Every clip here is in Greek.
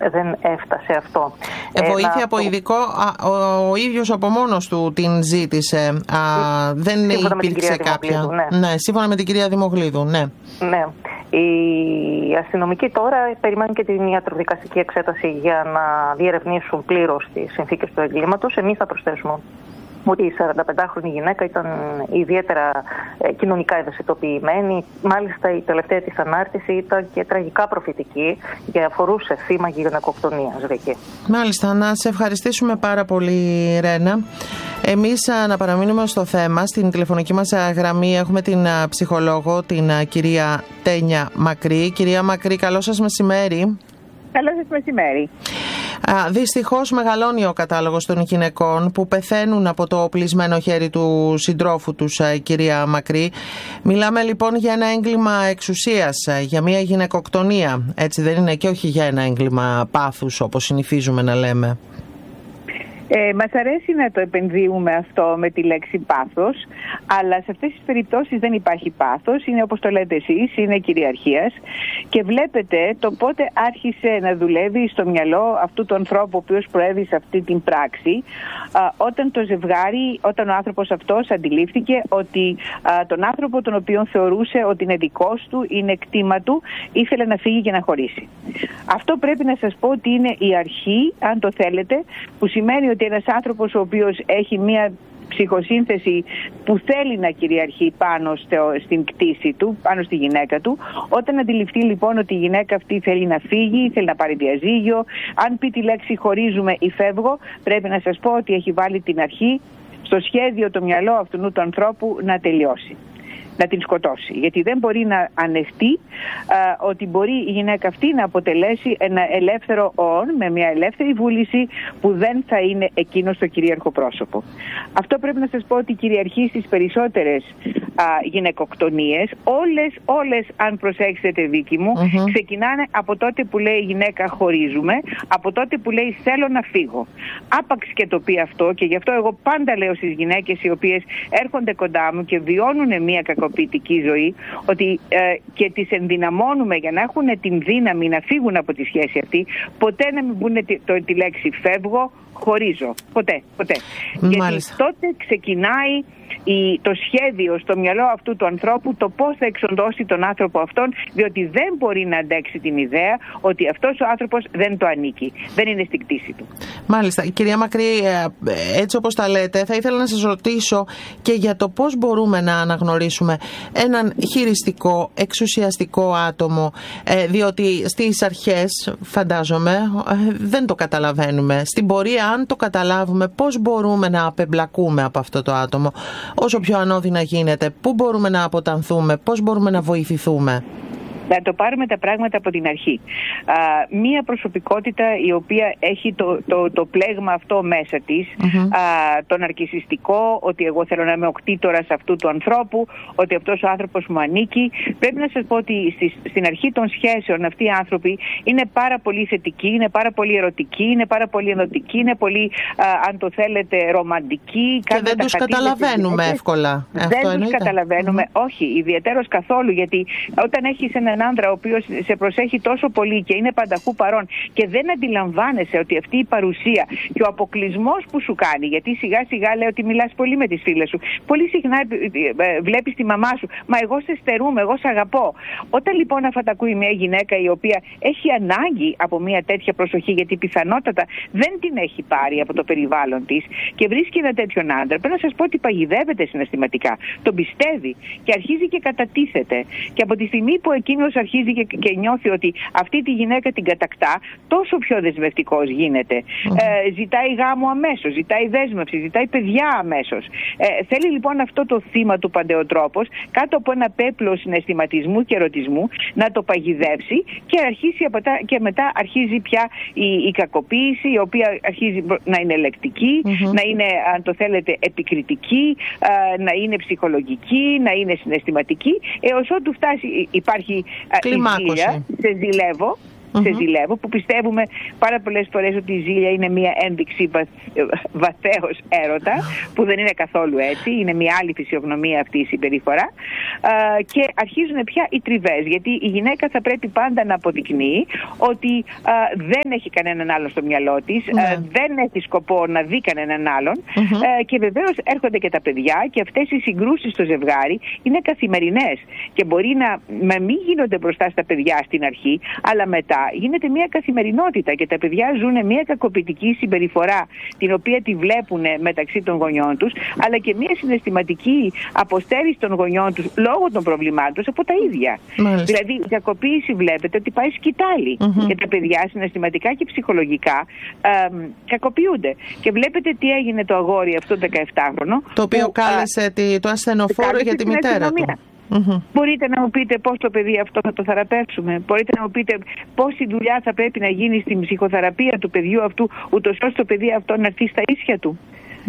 δεν έφτασε αυτό. Βοήθεια από ειδικό, ο ίδιος από μόνος του την ζήτησε. Δεν υπήρξε κάποια. Ναι, σύμφωνα με την κυρία Δημογλίδου, ναι. Ναι. Οι αστυνομικοί τώρα περιμένουν και την ιατροδικαστική εξέταση για να διερευνήσουν πλήρως τις συνθήκες του εγκλήματος. Εμείς θα προσθέσουμε ότι η 45χρονη γυναίκα ήταν ιδιαίτερα κοινωνικά ευαισθητοποιημένη. Μάλιστα η τελευταία της ανάρτηση ήταν και τραγικά προφητική και αφορούσε θύμα γυναικοκτονίας. Μάλιστα, να σε ευχαριστήσουμε πάρα πολύ, Ρένα. Εμείς να παραμείνουμε στο θέμα. Στην τηλεφωνική μας γραμμή έχουμε την ψυχολόγο, την κυρία Τένια Μακρύ. Κυρία Μακρύ, καλό σας μεσημέρι. Καλό σας μεσημέρι. Δυστυχώς μεγαλώνει ο κατάλογος των γυναικών που πεθαίνουν από το οπλισμένο χέρι του συντρόφου τους, κυρία Μακρύ. Μιλάμε λοιπόν για ένα έγκλημα εξουσίας, για μια γυναικοκτονία, έτσι δεν είναι, και όχι για ένα έγκλημα πάθους όπως συνηθίζουμε να λέμε. Μας αρέσει να το επενδύουμε αυτό με τη λέξη πάθος, αλλά σε αυτές τις περιπτώσεις δεν υπάρχει πάθος, είναι όπως το λέτε εσείς, είναι κυριαρχίας, και βλέπετε το πότε άρχισε να δουλεύει στο μυαλό αυτού του ανθρώπου ο οποίος προέβησε αυτή την πράξη, όταν ο άνθρωπος αυτός αντιλήφθηκε ότι τον άνθρωπο τον οποίο θεωρούσε ότι είναι δικός του, είναι κτήμα του, ήθελε να φύγει και να χωρίσει. Αυτό πρέπει να σας πω ότι είναι η αρχή, αν το θέλετε, που σημαίνει ότι ένας άνθρωπος ο οποίος έχει μία ψυχοσύνθεση που θέλει να κυριαρχεί πάνω στην κτήση του, πάνω στη γυναίκα του, όταν αντιληφθεί λοιπόν ότι η γυναίκα αυτή θέλει να φύγει, θέλει να πάρει διαζύγιο, αν πει τη λέξη χωρίζουμε ή φεύγω, πρέπει να σας πω ότι έχει βάλει την αρχή στο σχέδιο το μυαλό αυτού του ανθρώπου να τελειώσει, να την σκοτώσει. Γιατί δεν μπορεί να ανεχτεί ότι μπορεί η γυναίκα αυτή να αποτελέσει ένα ελεύθερο όν με μια ελεύθερη βούληση που δεν θα είναι εκείνο το κυρίαρχο πρόσωπο. Αυτό πρέπει να σας πω ότι κυριαρχεί στις περισσότερες γυναικοκτονίες. Όλες, αν προσέξετε δίκη μου, ξεκινάνε από τότε που λέει η γυναίκα χωρίζουμε, από τότε που λέει θέλω να φύγω. Άπαξ και το πει αυτό, και γι' αυτό εγώ πάντα λέω στις γυναίκες οι οποίες έρχονται κοντά μου και βιώνουν μια κακοποιητική ζωή, ότι και τις ενδυναμώνουμε για να έχουν την δύναμη να φύγουν από τη σχέση αυτή, ποτέ να μην πούνε τη λέξη φεύγω, χωρίζω. Ποτέ. Γιατί τότε ξεκινάει το σχέδιο στο μυαλό αυτού του ανθρώπου το πώς θα εξοντώσει τον άνθρωπο αυτόν, διότι δεν μπορεί να αντέξει την ιδέα ότι αυτός ο άνθρωπος δεν το ανήκει, δεν είναι στην κτήση του. Μάλιστα. Κυρία Μακρύ, έτσι όπως τα λέτε, θα ήθελα να σας ρωτήσω και για το πώς μπορούμε να αναγνωρίσουμε έναν χειριστικό, εξουσιαστικό άτομο, διότι στις αρχές, φαντάζομαι, δεν το καταλαβαίνουμε. Στην πορεία, αν το καταλάβουμε, πώς μπορούμε να απεμπλακούμε από αυτό το άτομο, όσο πιο ανώδυνα γίνεται, πού μπορούμε να αποτανθούμε, πώς μπορούμε να βοηθηθούμε? Να το πάρουμε τα πράγματα από την αρχή. Μία προσωπικότητα η οποία έχει το πλέγμα αυτό μέσα της, το ναρκισσιστικό, ότι εγώ θέλω να είμαι ο κτήτορας αυτού του ανθρώπου, ότι αυτός ο άνθρωπος μου ανήκει. Πρέπει να σας πω ότι στην αρχή των σχέσεων αυτοί οι άνθρωποι είναι πάρα πολύ θετικοί, είναι πάρα πολύ ερωτικοί, είναι πάρα πολύ ενωτικοί, είναι πολύ, αν το θέλετε, ρομαντικοί. Και δεν τους καταλαβαίνουμε εύκολα. Δεν τους καταλαβαίνουμε, όχι, ιδιαιτέρως καθόλου, γιατί όταν έχεις έναν άντρα ο οποίος σε προσέχει τόσο πολύ και είναι πανταχού παρόν και δεν αντιλαμβάνεσαι ότι αυτή η παρουσία και ο αποκλεισμός που σου κάνει, γιατί σιγά σιγά λέει ότι μιλάς πολύ με τις φίλες σου, πολύ συχνά βλέπεις τη μαμά σου, μα εγώ σε στερούμε, εγώ σε αγαπώ. Όταν λοιπόν αυτά τα ακούει μια γυναίκα η οποία έχει ανάγκη από μια τέτοια προσοχή, γιατί πιθανότατα δεν την έχει πάρει από το περιβάλλον της, και βρίσκει ένα τέτοιον άντρα, πρέπει να σας πω ότι παγιδεύεται συναισθηματικά, τον πιστεύει και αρχίζει και κατατίθεται. Και από τη στιγμή που εκείνος αρχίζει και νιώθει ότι αυτή τη γυναίκα την κατακτά, τόσο πιο δεσμευτικός γίνεται. Ζητάει γάμο αμέσως, ζητάει δέσμευση, ζητάει παιδιά αμέσως. Θέλει λοιπόν αυτό το θύμα του παντεοτρόπος, κάτω από ένα πέπλο συναισθηματισμού και ερωτισμού, να το παγιδεύσει και μετά αρχίζει πια η κακοποίηση, η οποία αρχίζει να είναι ελεκτική, να είναι, αν το θέλετε, επικριτική, να είναι ψυχολογική, να είναι συναισθηματική, έως ότου φτάσει, υπάρχει κλιμάκωση. Σε ζηλεύω, σε ζηλεύω, που πιστεύουμε πάρα πολλές φορές ότι η ζήλια είναι μια ένδειξη βαθέως έρωτα, που δεν είναι καθόλου έτσι, είναι μια άλλη φυσιογνωμία αυτή η συμπεριφορά, και αρχίζουν πια οι τριβές, γιατί η γυναίκα θα πρέπει πάντα να αποδεικνύει ότι δεν έχει κανέναν άλλον στο μυαλό της, δεν έχει σκοπό να δει κανέναν άλλον, και βεβαίως έρχονται και τα παιδιά, και αυτές οι συγκρούσεις στο ζευγάρι είναι καθημερινές και μπορεί να μην γίνονται μπροστά στα παιδιά στην αρχή, αλλά μετά γίνεται μια καθημερινότητα και τα παιδιά ζουν μια κακοποιητική συμπεριφορά, την οποία τη βλέπουν μεταξύ των γονιών τους, αλλά και μια συναισθηματική αποστέρηση των γονιών τους λόγω των προβλημάτων τους από τα ίδια. Δηλαδή η κακοποίηση βλέπετε ότι πάει σκητάλη και τα παιδιά συναισθηματικά και ψυχολογικά κακοποιούνται. Και βλέπετε τι έγινε το αγόρι αυτό το 17χρονο, το οποίο κάλεσε το ασθενοφόρο για τη μητέρα του. Μπορείτε να μου πείτε πώς το παιδί αυτό θα το θεραπεύσουμε? Μπορείτε να μου πείτε πόση δουλειά θα πρέπει να γίνει στην ψυχοθεραπεία του παιδιού αυτού, ούτως ώστε το παιδί αυτό να έρθει στα ίσια του?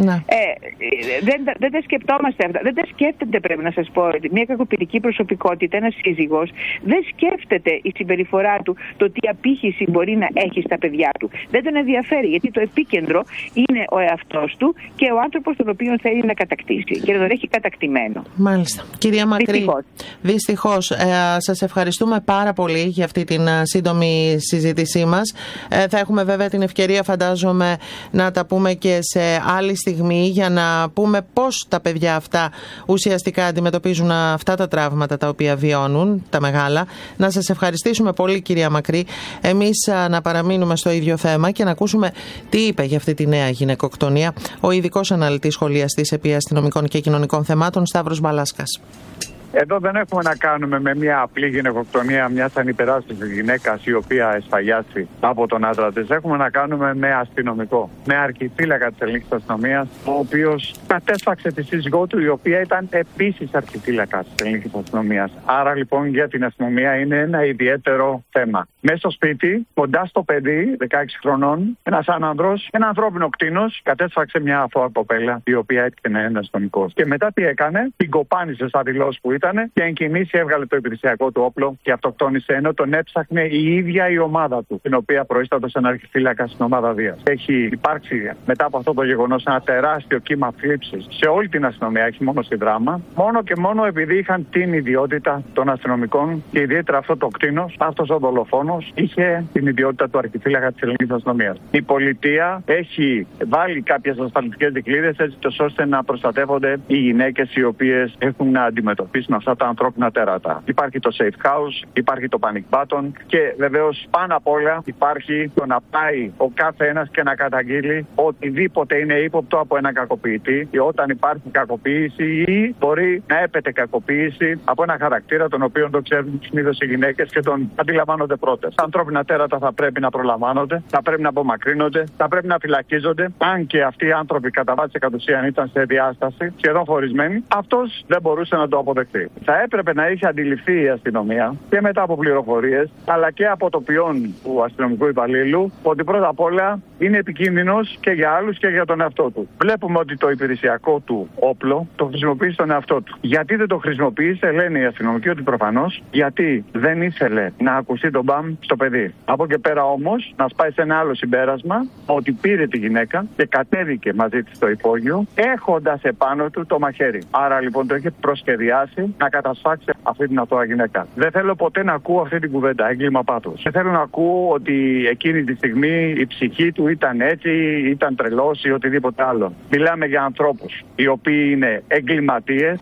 Δεν τα σκεπτόμαστε αυτά. Δεν τα σκέφτεται, πρέπει να σας πω. Μια κακοποιητική προσωπικότητα, ένας σύζυγος, δεν σκέφτεται η συμπεριφορά του το τι απήχηση μπορεί να έχει στα παιδιά του. Δεν τον ενδιαφέρει, γιατί το επίκεντρο είναι ο εαυτός του και ο άνθρωπος τον οποίο θέλει να κατακτήσει και να τον έχει κατακτημένο. Μάλιστα. Κυρία Μακρύ, δυστυχώς. Σας ευχαριστούμε πάρα πολύ για αυτή την σύντομη συζήτησή μας. Θα έχουμε βέβαια την ευκαιρία, φαντάζομαι, να τα πούμε και σε άλλη στιγμή, για να πούμε πώς τα παιδιά αυτά ουσιαστικά αντιμετωπίζουν αυτά τα τραύματα τα οποία βιώνουν, τα μεγάλα. Να σας ευχαριστήσουμε πολύ, κυρία Μακρύ. Εμείς να παραμείνουμε στο ίδιο θέμα και να ακούσουμε τι είπε για αυτή τη νέα γυναικοκτονία ο ειδικός αναλυτής σχολιαστής επί αστυνομικών και κοινωνικών θεμάτων, Σταύρος Μπαλάσκας. Εδώ δεν έχουμε να κάνουμε με μια απλή γυναικοκτονία μιας ανυπεράσπιστης γυναίκας η οποία εσφαγιάσει από τον άντρα της. Έχουμε να κάνουμε με αστυνομικό, με αρχιφύλακα της ελληνικής αστυνομίας, ο οποίος κατέσφαξε τη σύζυγό του, η οποία ήταν επίσης αρχιφύλακα της ελληνικής αστυνομίας. Άρα λοιπόν για την αστυνομία είναι ένα ιδιαίτερο θέμα. Μέσα στο σπίτι, κοντά στο παιδί, 16 χρονών, ένας άνανδρος, ένα ανθρώπινο κτήνος, κατέσφαξε μια αθώα κοπέλα, η οποία έτυχε να είναι αστυνομικός. Και μετά τι έκανε? Την κοπάνισε στα δηλώσεις που ήταν και εν κινήσει έβγαλε το υπηρεσιακό του όπλο και αυτοκτόνησε, ενώ τον έψαχνε η ίδια η ομάδα του, την οποία προείστατο σαν αρχιφύλακα στην ομάδα Δίας. Έχει υπάρξει μετά από αυτό το γεγονός ένα τεράστιο κύμα θλίψης σε όλη την αστυνομία, όχι μόνο στη Δράμα, μόνο και μόνο επειδή είχαν την ιδιότητα των αστυνομικών και ιδιαίτερα αυτό το κτήνος, αυτός ο δολοφόνος, είχε την ιδιότητα του αρχιφύλακα της ελληνικής αστυνομίας. Η πολιτεία έχει βάλει κάποιες ασφαλιστικές δικλείδες έτσι ώστε να προστατεύονται οι γυναίκες οι οποίες έχουν να αντιμετωπίσουν αυτά τα ανθρώπινα τέρατα. Υπάρχει το safe house, υπάρχει το panic button και βεβαίως πάνω απ' όλα υπάρχει το να πάει ο κάθε ένας και να καταγγείλει οτιδήποτε είναι ύποπτο από έναν κακοποιητή, και όταν υπάρχει κακοποίηση ή μπορεί να έπεται κακοποίηση από ένα χαρακτήρα τον οποίο το ξέρουν συνήθως οι γυναίκες και τον αντιλαμβάνονται πρώτες. Τα ανθρώπινα τέρατα θα πρέπει να προλαμβάνονται, θα πρέπει να απομακρύνονται, θα πρέπει να φυλακίζονται. Αν και αυτοί οι άνθρωποι κατά βάση κατ' ουσίαν ήταν σε διάσταση, σχεδόν χωρισμένοι, αυτός δεν μπορούσε να το αποδεχτεί. Θα έπρεπε να είχε αντιληφθεί η αστυνομία και μετά από πληροφορίες, αλλά και από το ποιόν του αστυνομικού υπαλλήλου, ότι πρώτα απ' όλα είναι επικίνδυνος και για άλλους και για τον εαυτό του. Βλέπουμε ότι το υπηρεσιακό του όπλο το χρησιμοποιεί στον εαυτό του. Γιατί δεν το χρησιμοποίησε, λένε οι αστυνομικοί, ότι προφανώς γιατί δεν ήθελε να ακουστεί τον μπαμ στο παιδί. Από εκεί πέρα όμως να σπάει σε ένα άλλο συμπέρασμα, ότι πήρε τη γυναίκα και κατέβηκε μαζί της στο υπόγειο, έχοντας επάνω του το μαχαίρι. Άρα λοιπόν το είχε προσχεδιάσει να κατασφάξει αυτή την αθώα γυναίκα. Δεν θέλω ποτέ να ακούω αυτή την κουβέντα, έγκλημα πάθους. Δεν θέλω να ακούω ότι εκείνη τη στιγμή η ψυχή του ήταν έτσι, ήταν τρελός ή οτιδήποτε άλλο. Μιλάμε για ανθρώπους οι οποίοι είναι εγκληματίες.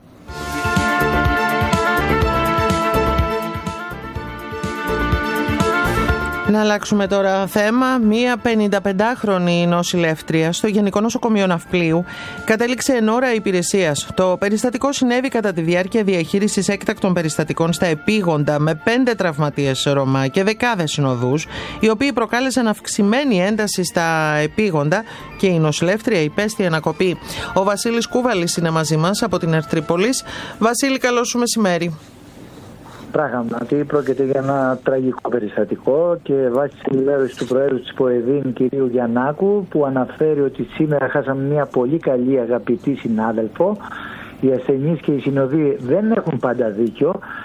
Να αλλάξουμε τώρα θέμα. Μία 55χρονη νοσηλεύτρια στο Γενικό Νοσοκομείο Ναυπλίου κατέληξε εν ώρα υπηρεσίας. Το περιστατικό συνέβη κατά τη διάρκεια διαχείρισης έκτακτων περιστατικών στα επίγοντα, με 5 τραυματίες σε Ρωμά και δεκάδες συνοδούς, οι οποίοι προκάλεσαν αυξημένη ένταση στα επίγοντα και η νοσηλεύτρια υπέστη ανακοπή. Ο Βασίλης Κούβαλης είναι μαζί μας από την Ερτρίπολης. Βασίλη, καλό σου μεσημέρι. Πράγματι, πρόκειται για ένα τραγικό περιστατικό και βάσει τη ενημέρωση του Προέδρου της ΠΟΕΔΗΝ, κ. Γιαννάκου, που αναφέρει ότι σήμερα χάσαμε μια πολύ καλή αγαπητή συνάδελφο. Οι ασθενείς και οι συνοδοί δεν έχουν πάντα δίκιο.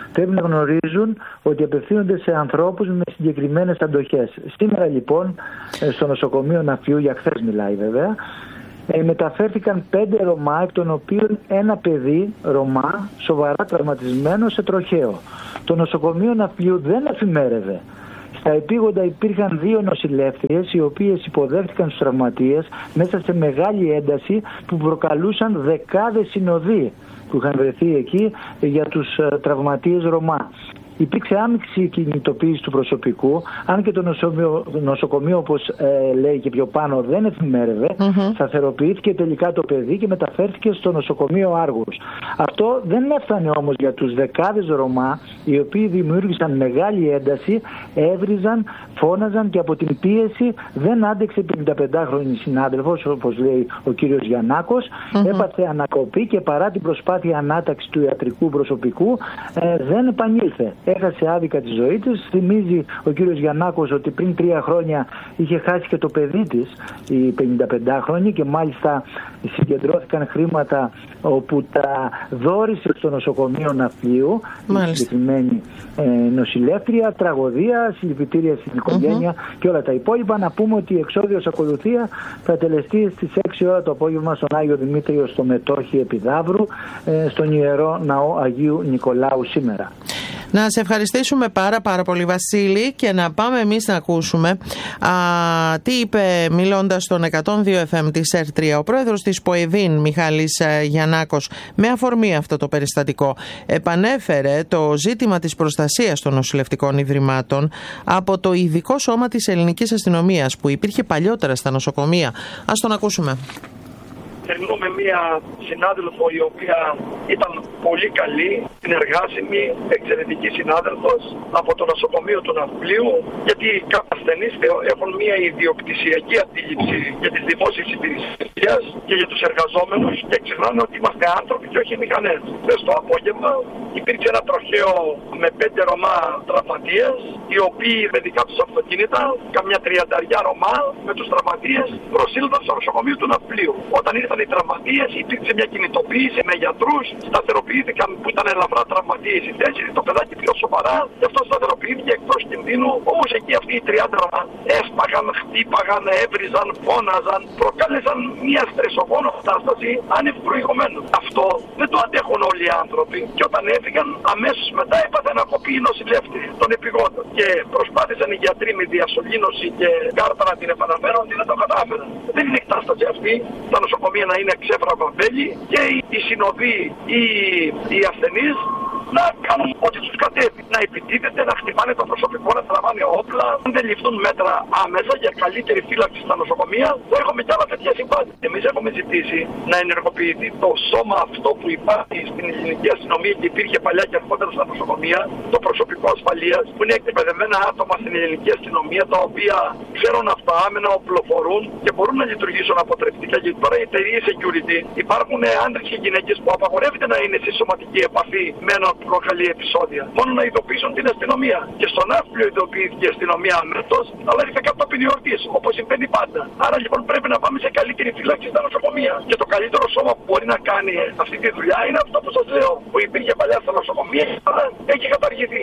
πρέπει να γνωρίζουν ότι απευθύνονται σε ανθρώπους με συγκεκριμένες αντοχές. Σήμερα λοιπόν στο νοσοκομείο Ναφιού, για χθες μιλάει βέβαια, μεταφέρθηκαν 5 Ρωμά, εκ των οποίων ένα παιδί Ρωμά σοβαρά τραυματισμένο σε τροχαίο. Το νοσοκομείο Ναφιού δεν εφημέρευε. Στα επίγοντα υπήρχαν 2 νοσηλεύτριες οι οποίες υποδέχτηκαν τους τραυματίες μέσα σε μεγάλη ένταση που προκαλούσαν δεκάδες συνοδοί που είχαν βρεθεί εκεί για τους τραυματίες Ρωμά. Υπήρξε άμιξη κινητοποίηση του προσωπικού, αν και το νοσοκομείο, όπως λέει και πιο πάνω, δεν εφημέρευε. Σταθεροποιήθηκε τελικά το παιδί και μεταφέρθηκε στο νοσοκομείο Άργους. Αυτό δεν έφτανε όμως για τους δεκάδες Ρωμά, οι οποίοι δημιούργησαν μεγάλη ένταση, έβριζαν, φώναζαν και από την πίεση δεν άντεξε 55χρονη συνάδελφος, όπως λέει ο κύριος Γιαννάκος, έπαθε ανακοπή και παρά την προσπάθεια ανάταξη του ιατρικού προσωπικού δεν επανήλθε. Έχασε άδικα τη ζωή της. Θυμίζει ο κύριος Γιαννάκος ότι πριν 3 χρόνια είχε χάσει και το παιδί της, η 55χρονη, και μάλιστα συγκεντρώθηκαν χρήματα όπου τα δώρισε στο νοσοκομείο Ναφλίου, η συγκεκριμένη νοσηλεύτρια. Τραγωδία, συλληπιτήρια στην οικογένεια και όλα τα υπόλοιπα. Να πούμε ότι η εξόδιος ακολουθία θα τελεστεί στις 6 ώρα το απόγευμα στον Άγιο Δημήτριο στο Μετόχι Επιδαύρου, στον Ιερό Ναό Αγίου Νικολάου σήμερα. Να σε ευχαριστήσουμε πάρα πολύ, Βασίλη, και να πάμε εμείς να ακούσουμε τι είπε μιλώντας στον 102 FM της ΕΡΤ3 ο πρόεδρος της ΠΟΕΔΗΝ, Μιχάλης Γιαννάκος, με αφορμή αυτό το περιστατικό. Επανέφερε το ζήτημα της προστασίας των νοσηλευτικών ιδρυμάτων από το ειδικό σώμα της ελληνικής αστυνομίας που υπήρχε παλιότερα στα νοσοκομεία. Ας τον ακούσουμε. Περνούμε μία συνάδελφο η οποία ήταν πολύ καλή, συνεργάσιμη, εξαιρετική συνάδελφος από το νοσοκομείο του Ναυπλίου, γιατί κάποιοι ασθενείς έχουν μία ιδιοκτησιακή αντίληψη για τις δημόσιες υπηρεσίες και για τους εργαζόμενους και ξεχνάνε ότι είμαστε άνθρωποι και όχι μηχανές. Χθες το απόγευμα υπήρξε ένα τροχαίο με 5 Ρωμά τραυματίες, οι οποίοι με δικά τους αυτοκίνητα, καμιά 30 Ρωμά με τους τραυματίες, προσήλθαν στο νοσοκομείο του Ναυπλίου. Όταν ήρθαν οι τραυματίες, υπήρξε μια κινητοποίηση με γιατρούς, σταθεροποιήθηκαν που ήταν ελαφρά τραυματίες οι 4, το παιδάκι πιο σοβαρά, γι' αυτό σταθεροποιήθηκε εκτός κινδύνου. Όμως εκεί αυτοί οι 30 έσπαγαν, χτύπαγαν, έβριζαν, φώναζαν, προκάλεσαν μια στρεσογόνο κατάσταση άνευ προηγουμένου. Αυτό δεν το αντέχουν όλοι οι άνθρωποι και όταν έφυγαν, αμέσως μετά έπαθε ανακοπή η νοσηλεύτρια των επιγόντων. Και προσπάθησαν οι γιατροί με διασωλήνωση και κάρτα να την επαναφέρουν, ότι δεν το κατάφεραν. Δεν είναι κατάσταση αυτή. Τα νοσοκομεία να είναι ξέφρα βαμβέλη και οι συνοδοί ή οι ασθενείς να κάνουν ό,τι τους κατέβει. Να επιτίθεται, να χτυπάνε το προσωπικό, να τραβάνε όπλα. Αν δεν ληφθούν μέτρα άμεσα για καλύτερη φύλαξη στα νοσοκομεία, θα έχουμε κι άλλα τέτοια συμβάντα. Εμείς έχουμε ζητήσει να ενεργοποιηθεί το σώμα αυτό που υπάρχει στην ελληνική αστυνομία και υπήρχε παλιά και αρχότερα στα νοσοκομεία, το προσωπικό ασφαλείας, που είναι εκπαιδευμένα άτομα στην ελληνική αστυνομία, τα οποία ξέρουν αυτοάμυνα, οπλοφορούν και μπορούν να λειτουργήσουν αποτρεπτικά. Γιατί τώρα οι εταιρείες security υπάρχουν άντρες και γυναίκες που απαγορεύεται να είναι σε σωματική επαφή με έναν που προκαλεί επεισόδια. Μόνο να ειδοποιήσουν την αστυνομία. Και στον Ναύπλιο ειδοποιήθηκε η αστυνομία αμέσως, αλλά ήρθε κατόπιν εορτής, όπως συμβαίνει πάντα. Άρα λοιπόν πρέπει να πάμε σε καλύτερη φύλαξη στα νοσοκομεία. Και το καλύτερο σώμα που μπορεί να κάνει αυτή τη δουλειά είναι αυτό που σας λέω, που υπήρχε παλιά στα νοσοκομεία, αλλά έχει καταργηθεί.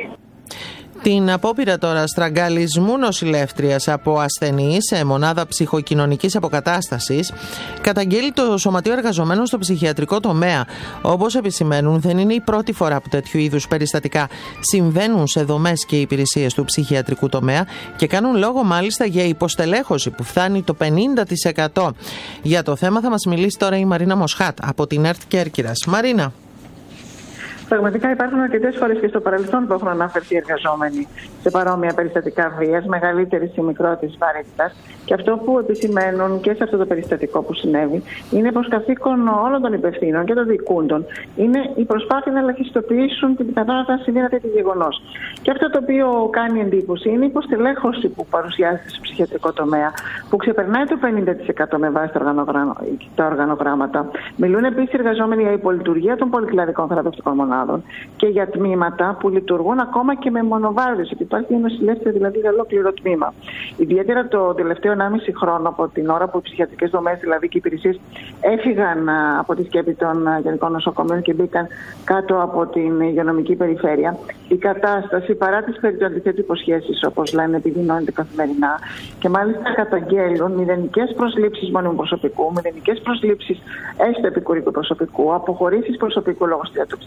Την απόπειρα τώρα στραγγαλισμού νοσηλεύτριας από ασθενή σε μονάδα ψυχοκοινωνικής αποκατάστασης καταγγέλει το Σωματείο Εργαζομένων στο ψυχιατρικό τομέα. Όπως επισημαίνουν, δεν είναι η πρώτη φορά που τέτοιου είδους περιστατικά συμβαίνουν σε δομές και υπηρεσίες του ψυχιατρικού τομέα και κάνουν λόγο μάλιστα για υποστελέχωση που φτάνει το 50%. Για το θέμα θα μας μιλήσει τώρα η Μαρίνα Μοσχάτ από την ΕΡΤ Κέρκυρας. Μαρίνα. Πραγματικά υπάρχουν αρκετές φορές και στο παρελθόν που έχουν αναφερθεί εργαζόμενοι σε παρόμοια περιστατικά βίας, μεγαλύτερης ή μικρότερης βαρύτητας. Και αυτό που επισημαίνουν και σε αυτό το περιστατικό που συνέβη είναι πως καθήκον όλων των υπευθύνων και των διοικούντων είναι η προσπάθεια να ελαχιστοποιήσουν την πιθανότητα να συμβεί ένα τέτοιο γεγονός. Και αυτό το οποίο κάνει εντύπωση είναι η υποστελέχωση που παρουσιάζεται στο ψυχιατρικό τομέα, που ξεπερνάει το 50% με βάση τα οργανογράμματα. Μιλούν επίσης οι εργαζόμενοι για υπολειτουργία των πολυκλαδικών θεραπευτικών μονάδων και για τμήματα που λειτουργούν ακόμα και με μονοβάρδιες, ότι υπάρχει μια νοσηλεύτρια δηλαδή για ολόκληρο τμήμα. Ιδιαίτερα το τελευταίο 1,5 χρόνο από την ώρα που οι ψυχιατρικές δομές δηλαδή και οι υπηρεσίες έφυγαν από τη σκέπη των γενικών νοσοκομείων και μπήκαν κάτω από την υγειονομική περιφέρεια, η κατάσταση, παρά τις αντιθέτυπες σχέσεις, όπως λένε, επιδεινώνεται καθημερινά, και μάλιστα καταγγέλουν μηδενικές προσλήψεις μόνιμου προσωπικού, μηδενικές προσλήψεις έστω επικουρικού προσωπικού, αποχωρήσεις προσωπικού λόγω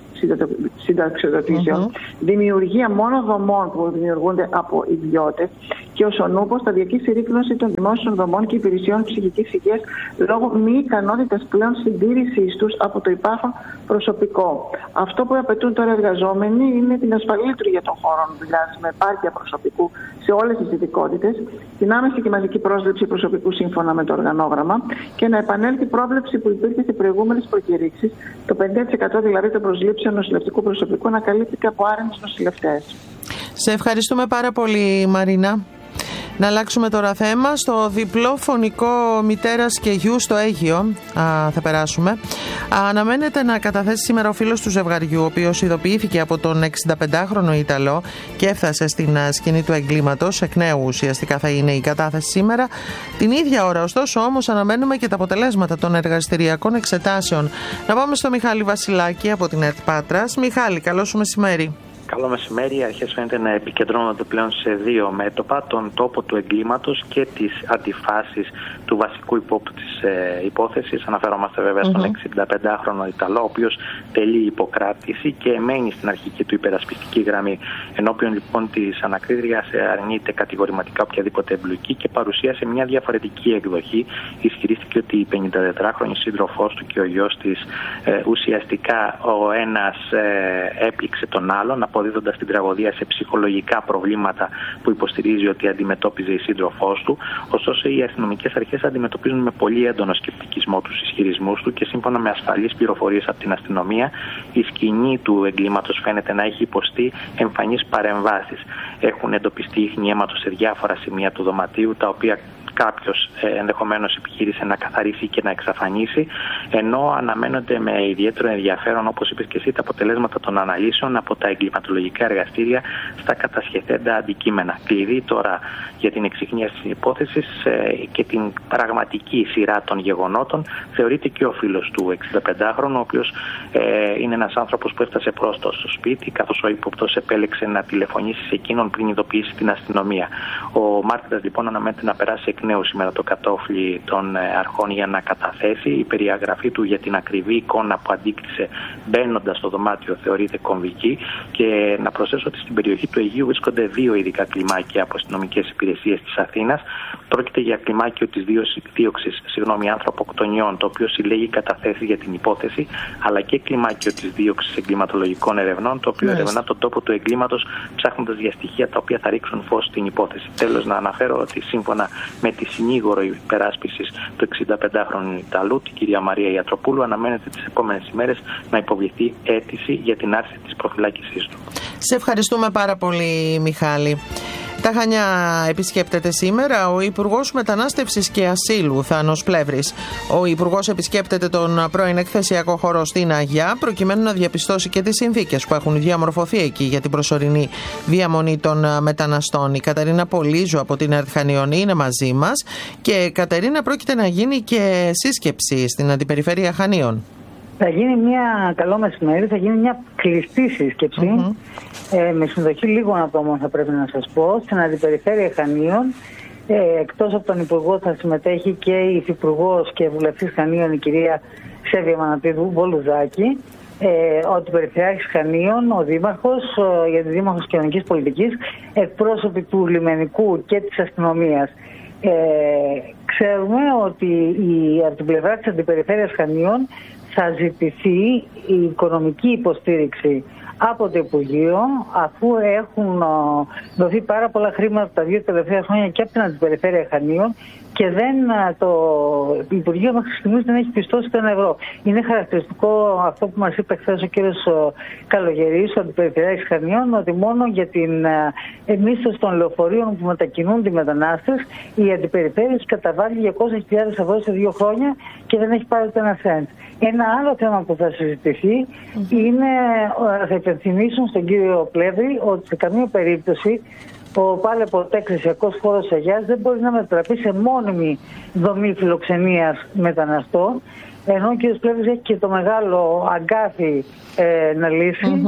συνταξιοδοτήσεων, δημιουργία μόνο δομών που δημιουργούνται από ιδιώτες και ως ο νούπος σταδιακή συρρίκνωση των δημόσιων δομών και υπηρεσιών ψυχικής υγείας λόγω μη ικανότητας πλέον συντήρησής τους από το υπάρχον προσωπικό. Αυτό που απαιτούν τώρα οι εργαζόμενοι είναι την ασφαλή λειτουργία των χώρων δουλειάς με επάρκεια προσωπικού σε όλες τις ειδικότητες, την άμεση και μαζική πρόσληψη προσωπικού σύμφωνα με το οργανόγραμμα και να επανέλθει η πρόβλεψη που υπήρχε σε προηγούμενες προκηρύξεις, το 50% δηλαδή των προσλήψεων νοσηλευτικού προσωπικού να καλύπτεται από άρενες νοσηλευτές. Σε ευχαριστούμε πάρα πολύ, Μαρίνα. Να αλλάξουμε τώρα θέμα. Στο διπλό φωνικό μητέρας και γιου στο Αίγυο θα περάσουμε. Αναμένεται να καταθέσει σήμερα ο φίλος του ζευγαριού, ο οποίος ειδοποιήθηκε από τον 65χρονο Ιταλό και έφτασε στην σκηνή του εγκλήματος. Εκ νέου ουσιαστικά θα είναι η κατάθεση σήμερα. Την ίδια ώρα, ωστόσο, όμως αναμένουμε και τα αποτελέσματα των εργαστηριακών εξετάσεων. Να πάμε στο Μιχάλη Βασιλάκη από την ΕΡΤ Πάτρας. Μιχάλη, καλό σου μεσημέρι. Καλό μεσημέρι. Οι αρχές φαίνεται να επικεντρώνονται πλέον σε δύο μέτωπα, τον τόπο του εγκλήματος και τις αντιφάσεις του βασικού υπόπτου της υπόθεσης. Αναφερόμαστε βέβαια στον 65χρονο Ιταλό, ο οποίος τελεί υποκράτηση και μένει στην αρχική του υπερασπιστική γραμμή. Ενώπιον λοιπόν της ανακρίτριας αρνείται κατηγορηματικά οποιαδήποτε εμπλοκή και παρουσίασε μια διαφορετική εκδοχή. Ισχυρίστηκε ότι η 54χρονη σύντροφός του και ο γιος της ουσιαστικά ο ένας έπληξε τον άλλον, αποδίδοντας την τραγωδία σε ψυχολογικά προβλήματα που υποστηρίζει ότι αντιμετώπιζε η σύντροφός του. Ωστόσο, οι αστυνομικές αρχές αντιμετωπίζουν με πολύ έντονο σκεπτικισμό τους ισχυρισμούς του και σύμφωνα με ασφαλείς πληροφορίες από την αστυνομία, η σκηνή του εγκλήματος φαίνεται να έχει υποστεί εμφανείς παρεμβάσεις. Έχουν εντοπιστεί ίχνη αίματος σε διάφορα σημεία του δωματίου, τα οποία κάποιος ενδεχομένως επιχείρησε να καθαρίσει και να εξαφανίσει, ενώ αναμένονται με ιδιαίτερο ενδιαφέρον, όπως είπες και εσύ, τα αποτελέσματα των αναλύσεων από τα εγκληματολογικά εργαστήρια στα κατασχεθέντα αντικείμενα. Κλειδί τώρα για την εξιχνίαση της υπόθεσης και την πραγματική σειρά των γεγονότων θεωρείται και ο φίλος του 65χρονου, ο οποίος είναι ένας άνθρωπος που έφτασε πρόστος στο σπίτι, καθώς ο ύποπτος επέλεξε να τηλεφωνήσει σε εκείνον πριν ειδοποιήσει την αστυνομία. Ο μάρτυρας λοιπόν αναμένεται να περάσει εκ νέου σήμερα το κατόφλι των αρχών για να καταθέσει. Η περιαγραφή του για την ακριβή εικόνα που αντίκρισε μπαίνοντας στο δωμάτιο θεωρείται κομβική. Και να προσθέσω ότι στην περιοχή του Αιγείου βρίσκονται δύο ειδικά κλιμάκια από αστυνομικές υπηρεσίες της Αθήνας. Πρόκειται για κλιμάκιο της δίωξης ανθρωποκτονιών, το οποίο συλλέγει καταθέσεις για την υπόθεση, αλλά και κλιμάκιο της δίωξης εγκληματολογικών ερευνών, το οποίο ερευνά τον τόπο του εγκλήματος, ψάχνοντας για στοιχεία τα οποία θα ρίξουν φως στην υπόθεση. Τέλος, να αναφέρω ότι σύμφωνα με τη συνήγορο υπεράσπισης του 65χρονου Ιταλού, την κυρία Μαρία Ιατροπούλου, αναμένεται τις επόμενες ημέρες να υποβληθεί αίτηση για την άρση της προφυλάκησής του. Σε ευχαριστούμε πάρα πολύ, Μιχάλη. Τα Χανιά επισκέπτεται σήμερα ο Υπουργός Μετανάστευσης και Ασύλου, Θάνος Πλεύρης. Ο Υπουργός επισκέπτεται τον πρώην εκθεσιακό χώρο στην Αγιά, προκειμένου να διαπιστώσει και τις συνθήκες που έχουν διαμορφωθεί εκεί για την προσωρινή διαμονή των μεταναστών. Η Κατερίνα Πολύζου από την ΕΡΤ Χανίων είναι μαζί μας και, Κατερίνα, πρόκειται να γίνει και σύσκεψη στην Αντιπεριφέρεια Χανίων. Θα γίνει καλό μεσημέρι, θα γίνει μια κλειστή σύσκεψη με συμμετοχή λίγων ατόμων, θα πρέπει να σας πω, στην Αντιπεριφέρεια Χανίων. Εκτός από τον Υπουργό θα συμμετέχει και η Υφυπουργός και Βουλευτής Χανίων, η κυρία Σέβια Μανατίδου Βολουζάκη, ο Αντιπεριφερειάρχης Χανίων, ο Δήμαρχος, γιατί Δήμαρχος Κοινωνικής Πολιτικής, εκπρόσωποι του Λιμενικού και της αστυνομίας. Ξέρουμε ότι από την πλευρά της Αντιπεριφέρειας Χανίων θα ζητηθεί η οικονομική υποστήριξη από το Υπουργείο, αφού έχουν δοθεί πάρα πολλά χρήματα τα δύο τελευταία χρόνια και από την Αντιπεριφέρεια Χανίων και το Υπουργείο μέχρι στιγμής δεν έχει πιστώσει τον ευρώ. Είναι χαρακτηριστικό αυτό που μας είπε χθες ο κύριος Καλογερής, ο Αντιπεριφερειάρχης Χανίων, ότι μόνο για την μίσθωση των λεωφορείων που μετακινούν οι μετανάστες η Αντιπεριφέρεια καταβάλει 200.000 ευρώ σε 2 χρόνια και δεν έχει πάρει ούτε ένα σέντ. Ένα άλλο θέμα που θα συζητηθεί είναι, θα υπενθυμίσουν στον κύριο Πλεύρη, ότι σε καμία περίπτωση ο πάλι ποτέ εκκλησιακός χώρος Αγιάς δεν μπορεί να μετατραπεί σε μόνιμη δομή φιλοξενίας μεταναστών, ενώ ο κ. Πλεύρης έχει και το μεγάλο αγκάθι να λύσει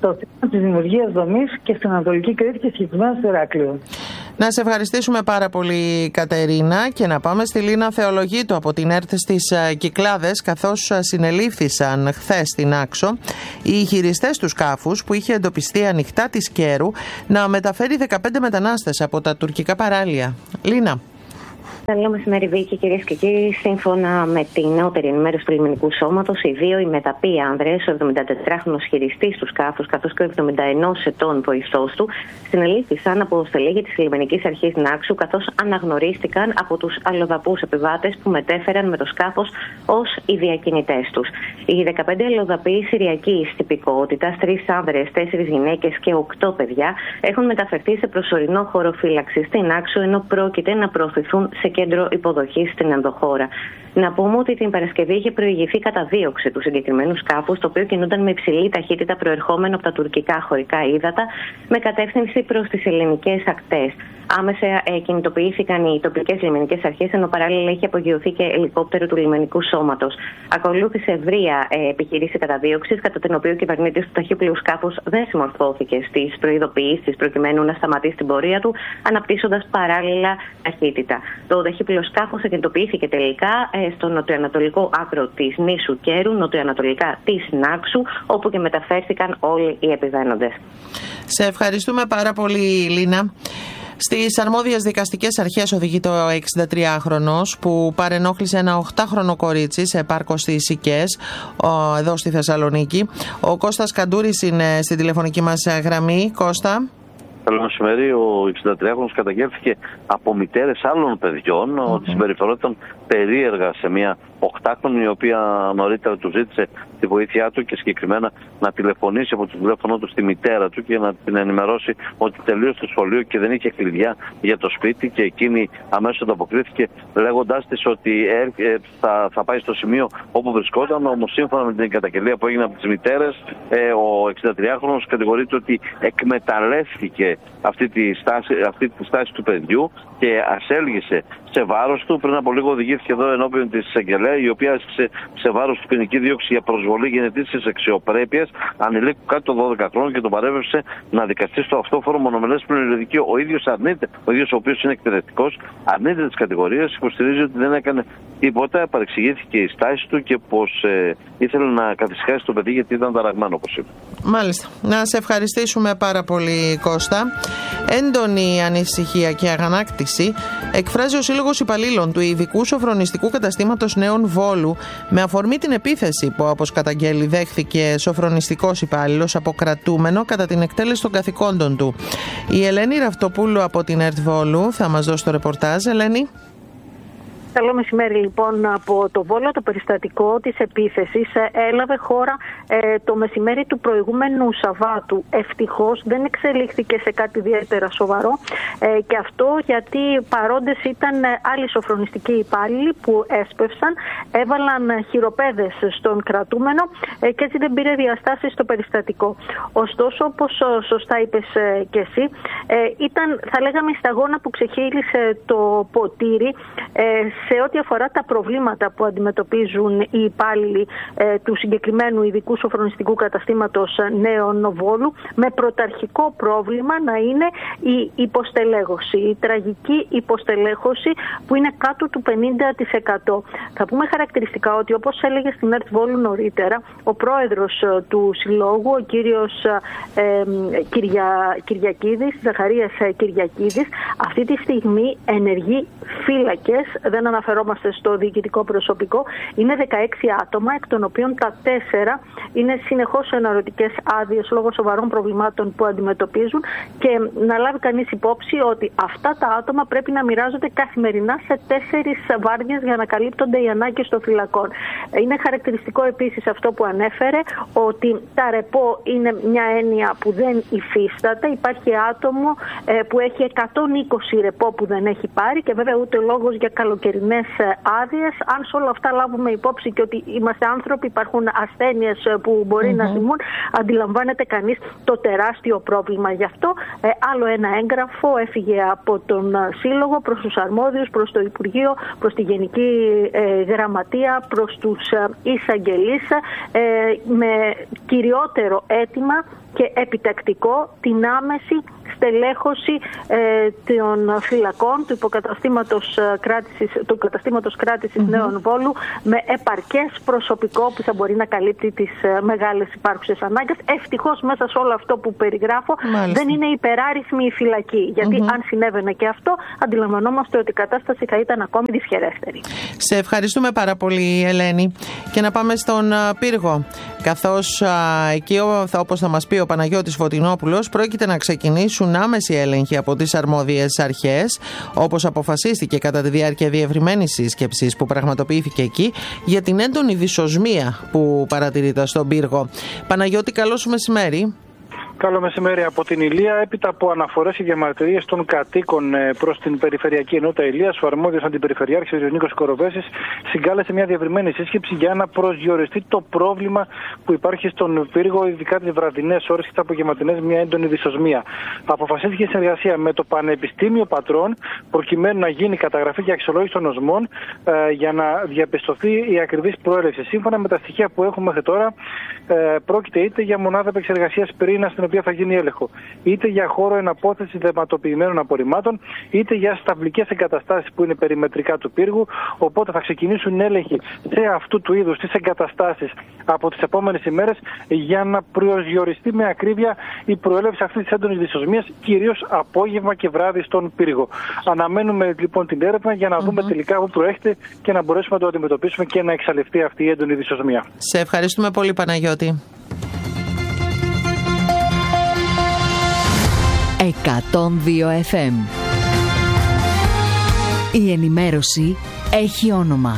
στο θέμα της δημιουργίας δομής και στην Ανατολική Κρήτη και συγκεκριμένα στο Ηράκλειο. Να σε ευχαριστήσουμε πάρα πολύ, Κατερίνα, και να πάμε στη Λίνα Θεολογίτου από την ΕΡΤ στις Κυκλάδες, καθώς συνελήφθησαν χθες στην Άξο οι χειριστές του σκάφους που είχε εντοπιστεί ανοιχτά της Κέρου να μεταφέρει 15 μετανάστες από τα τουρκικά παράλια. Λίνα. Καλό μεσημέρι, Βίκη, κυρίες και κύριοι. Σύμφωνα με την νεότερη ενημέρωση του Λιμενικού Σώματος, οι δύο οι μεταποί άνδρες, ο 74χρονος χειριστής του σκάφους καθώς και ο 71 ετών βοηθός του, συνελήφθησαν από στελέχη της Λιμενικής Αρχής Νάξου, καθώς αναγνωρίστηκαν από τους αλλοδαπούς επιβάτες που μετέφεραν με το σκάφος ως οι διακινητές τους. Οι 15 αλλοδαποί Συριακής τυπικότητας, 3 άνδρες, 4 γυναίκες και 8 παιδιά, έχουν μεταφερθεί σε προσωρινό χώρο φύλαξης στην Άξο, ενώ πρόκειται να προωθηθούν σε κέντρο υποδοχής στην ενδοχώρα. Να πούμε ότι την Παρασκευή είχε προηγηθεί καταδίωξη του συγκεκριμένου σκάφους, το οποίο κινούνταν με υψηλή ταχύτητα προερχόμενο από τα τουρκικά χωρικά ύδατα με κατεύθυνση προς τις ελληνικές ακτές. Άμεσα κινητοποιήθηκαν οι τοπικές λιμενικές αρχές, ενώ παράλληλα είχε απογειωθεί και ελικόπτερο του Λιμενικού Σώματος. Ακολούθησε ευρεία επιχειρήση καταδίωξης, κατά την οποία ο κυβερνήτης του ταχύπλοιου σκάφους δεν συμμορφώθηκε στις προειδοποιήσεις προκειμένου να σταματήσει την πορεία του, αναπτύσσοντας παράλληλα ταχύτητα. Το ταχύπλοιο σκάφος κινητοποιήθηκε τελικά στο νοτιοανατολικό άκρο της νήσου Κέρου, νοτιοανατολικά της Νάξου, όπου και μεταφέρθηκαν όλοι οι επιβαίνοντες. Σε ευχαριστούμε πάρα πολύ, Λίνα. Στις αρμόδιες δικαστικές αρχές οδηγείται ο 63χρονος που παρενόχλησε ένα 8χρονο κορίτσι σε πάρκο στις Σικές, εδώ στη Θεσσαλονίκη. Ο Κώστας Καντούρης είναι στην τηλεφωνική μας γραμμή. Κώστα. Καλό μεσημέρι. Ο 63χρονος καταγγέλθηκε από μητέρες άλλων παιδιών ότι συμπεριφερόταν περίεργα σε μια 8χρονη, η οποία νωρίτερα του ζήτησε τη βοήθειά του και συγκεκριμένα να τηλεφωνήσει από το τηλέφωνο του στη μητέρα του και να την ενημερώσει ότι τελείωσε το σχολείο και δεν είχε κλειδιά για το σπίτι, και εκείνη αμέσως ανταποκρίθηκε λέγοντάς της ότι θα πάει στο σημείο όπου βρισκόταν. Όμως σύμφωνα με την καταγγελία που έγινε από τις μητέρες, ο 63χρονος κατηγορείται ότι εκμεταλλεύτηκε αυτή τη στάση του παιδιού και ασέλγησε σε βάρος του. Πριν από λίγο οδηγήθηκε εδώ ενώπιον της εισαγγελέα, η οποία άσκησε σε βάρος του ποινική δίωξη για προσβολή γενετήσιας αξιοπρέπειας ανηλίκου κάτω των 12 χρόνων και τον παρέβευσε να δικαστεί στο αυτόφορο μονομελές πληροειδικείο. Ο ίδιος αρνείται, ο ίδιος ο οποίος είναι εκπαιδευτικός, αρνείται τις κατηγορίες, υποστηρίζει ότι δεν έκανε τίποτα, παρεξηγήθηκε η στάση του και πως ήθελε να καθησυχάσει το παιδί γιατί ήταν ταραγμένο, όπως είπε. Μάλιστα. Να σε ευχαριστήσουμε πάρα πολύ, Κώστα. Έντονη ανησυχία και αγανάκτηση εκφράζει ο Σύλλογος Υπαλλήλων του Ειδικού Σοφρονιστικού Καταστήματος Νέων Βόλου με αφορμή την επίθεση που, όπως καταγγέλει, δέχθηκε σοφρονιστικός υπάλληλος από κρατούμενο κατά την εκτέλεση των καθηκόντων του. Η Ελένη Ραυτοπούλου από την ΕΡΤ Βόλου θα μας δώσει το ρεπορτάζ. Ελένη. Καλό μεσημέρι, λοιπόν, από το Βόλο. Το περιστατικό της επίθεσης έλαβε χώρα το μεσημέρι του προηγούμενου Σαββάτου. Ευτυχώς δεν εξελίχθηκε σε κάτι ιδιαίτερα σοβαρό, και αυτό γιατί παρόντες ήταν άλλοι σοφρονιστικοί υπάλληλοι που έσπευσαν, έβαλαν χειροπέδες στον κρατούμενο και έτσι δεν πήρε διαστάσεις στο περιστατικό. Ωστόσο, όπως σωστά είπες και εσύ, ήταν, θα λέγαμε, η σταγόνα που ξεχύλισε το ποτήρι σε ό,τι αφορά τα προβλήματα που αντιμετωπίζουν οι υπάλληλοι του συγκεκριμένου ειδικού σοφρονιστικού καταστήματος Νέων Βόλου, με πρωταρχικό πρόβλημα να είναι η υποστελέχωση, η τραγική υποστελέχωση που είναι κάτω του 50%. Θα πούμε χαρακτηριστικά ότι, όπως έλεγε στην ΕΡΤ Βόλου νωρίτερα, ο πρόεδρος του Συλλόγου, ο κύριος Κυριακίδης, Ζαχαρίας Κυριακίδης, αυτή τη στιγμή ενεργεί φύλακες, δεν αναφερόμαστε στο διοικητικό προσωπικό, είναι 16 άτομα, εκ των οποίων τα 4 είναι συνεχώς σε εναρωτικές άδειες λόγω σοβαρών προβλημάτων που αντιμετωπίζουν, και να λάβει κανείς υπόψη ότι αυτά τα άτομα πρέπει να μοιράζονται καθημερινά σε 4 βάρδιες για να καλύπτονται οι ανάγκες των φυλακών. Είναι χαρακτηριστικό επίσης αυτό που ανέφερε, ότι τα ρεπό είναι μια έννοια που δεν υφίσταται. Υπάρχει άτομο που έχει 120 ρεπό που δεν έχει πάρει, και βέβαια ούτε λόγος για καλοκαιρινές άδειες. Αν σε όλα αυτά λάβουμε υπόψη και ότι είμαστε άνθρωποι, υπάρχουν ασθένειες που μπορεί να θυμούν, αντιλαμβάνεται κανείς το τεράστιο πρόβλημα. Γι' αυτό άλλο ένα έγγραφο έφυγε από τον Σύλλογο προς τους αρμόδιους, προς το Υπουργείο, προς τη Γενική Γραμματεία, προς τους εισαγγελείς, με κυριότερο αίτημα και επιτακτικό την άμεση στελέχωση των φυλακών του καταστήματος κράτησης Νέων Βόλου με επαρκές προσωπικό που θα μπορεί να καλύπτει τις μεγάλες υπάρχουσες ανάγκες. Ευτυχώς μέσα σε όλο αυτό που περιγράφω δεν είναι υπεράριθμη η φυλακή, γιατί αν συνέβαινε και αυτό, αντιλαμβανόμαστε ότι η κατάσταση θα ήταν ακόμη δυσχερέστερη. Σε ευχαριστούμε πάρα πολύ, Ελένη. Και να πάμε στον Πύργο. Καθώς εκεί, όπως θα μας πει ο Παναγιώτης Φωτεινόπουλος, πρόκειται να ξεκινήσουν άμεση έλεγχοι από τις αρμόδιες αρχές, όπως αποφασίστηκε κατά τη διάρκεια διευρυμένης σύσκεψης που πραγματοποιήθηκε εκεί, για την έντονη δυσοσμία που παρατηρείται στον Πύργο. Παναγιώτη, καλό σου μεσημέρι. Καλό μεσημέρι από την Ηλία. Έπειτα από αναφορές και διαμαρτυρίες των κατοίκων προς την Περιφερειακή Ενότητα Ηλίας, ο αρμόδιος αντιπεριφερειάρχης ο Νίκος Κοροβέσης συγκάλεσε μια διευρυμένη σύσκεψη για να προσδιοριστεί το πρόβλημα που υπάρχει στον Πύργο, ειδικά τις βραδινές ώρες και τις απογευματινές, μια έντονη δυσοσμία. Αποφασίστηκε συνεργασία με το Πανεπιστήμιο Πατρών, προκειμένου να γίνει καταγραφή και αξιολόγηση των οσμών για να διαπιστωθεί η ακριβής προέλευση. Σύμφωνα με τα στοιχεία που έχουμε μέχρι τώρα, πρόκειται είτε για μονάδα επεξεργασίας πυρήνα στην οποία θα γίνει έλεγχο, είτε για χώρο εναπόθεσης δεματοποιημένων απορριμμάτων, είτε για σταυλικές εγκαταστάσεις που είναι περιμετρικά του πύργου. Οπότε θα ξεκινήσουν έλεγχοι σε αυτού του είδους τις εγκαταστάσεις από τις επόμενες ημέρες για να προσδιοριστεί με ακρίβεια η προέλευση αυτής της έντονης δυσοσμίας, κυρίως απόγευμα και βράδυ στον πύργο. Αναμένουμε λοιπόν την έρευνα για να δούμε τελικά πού προέρχεται και να μπορέσουμε να το αντιμετωπίσουμε και να εξαλειφθεί αυτή η έντονη δυσοσμία. Σε ευχαριστούμε πολύ, Παναγιώτη. 102 FM. Η ενημέρωση έχει όνομα.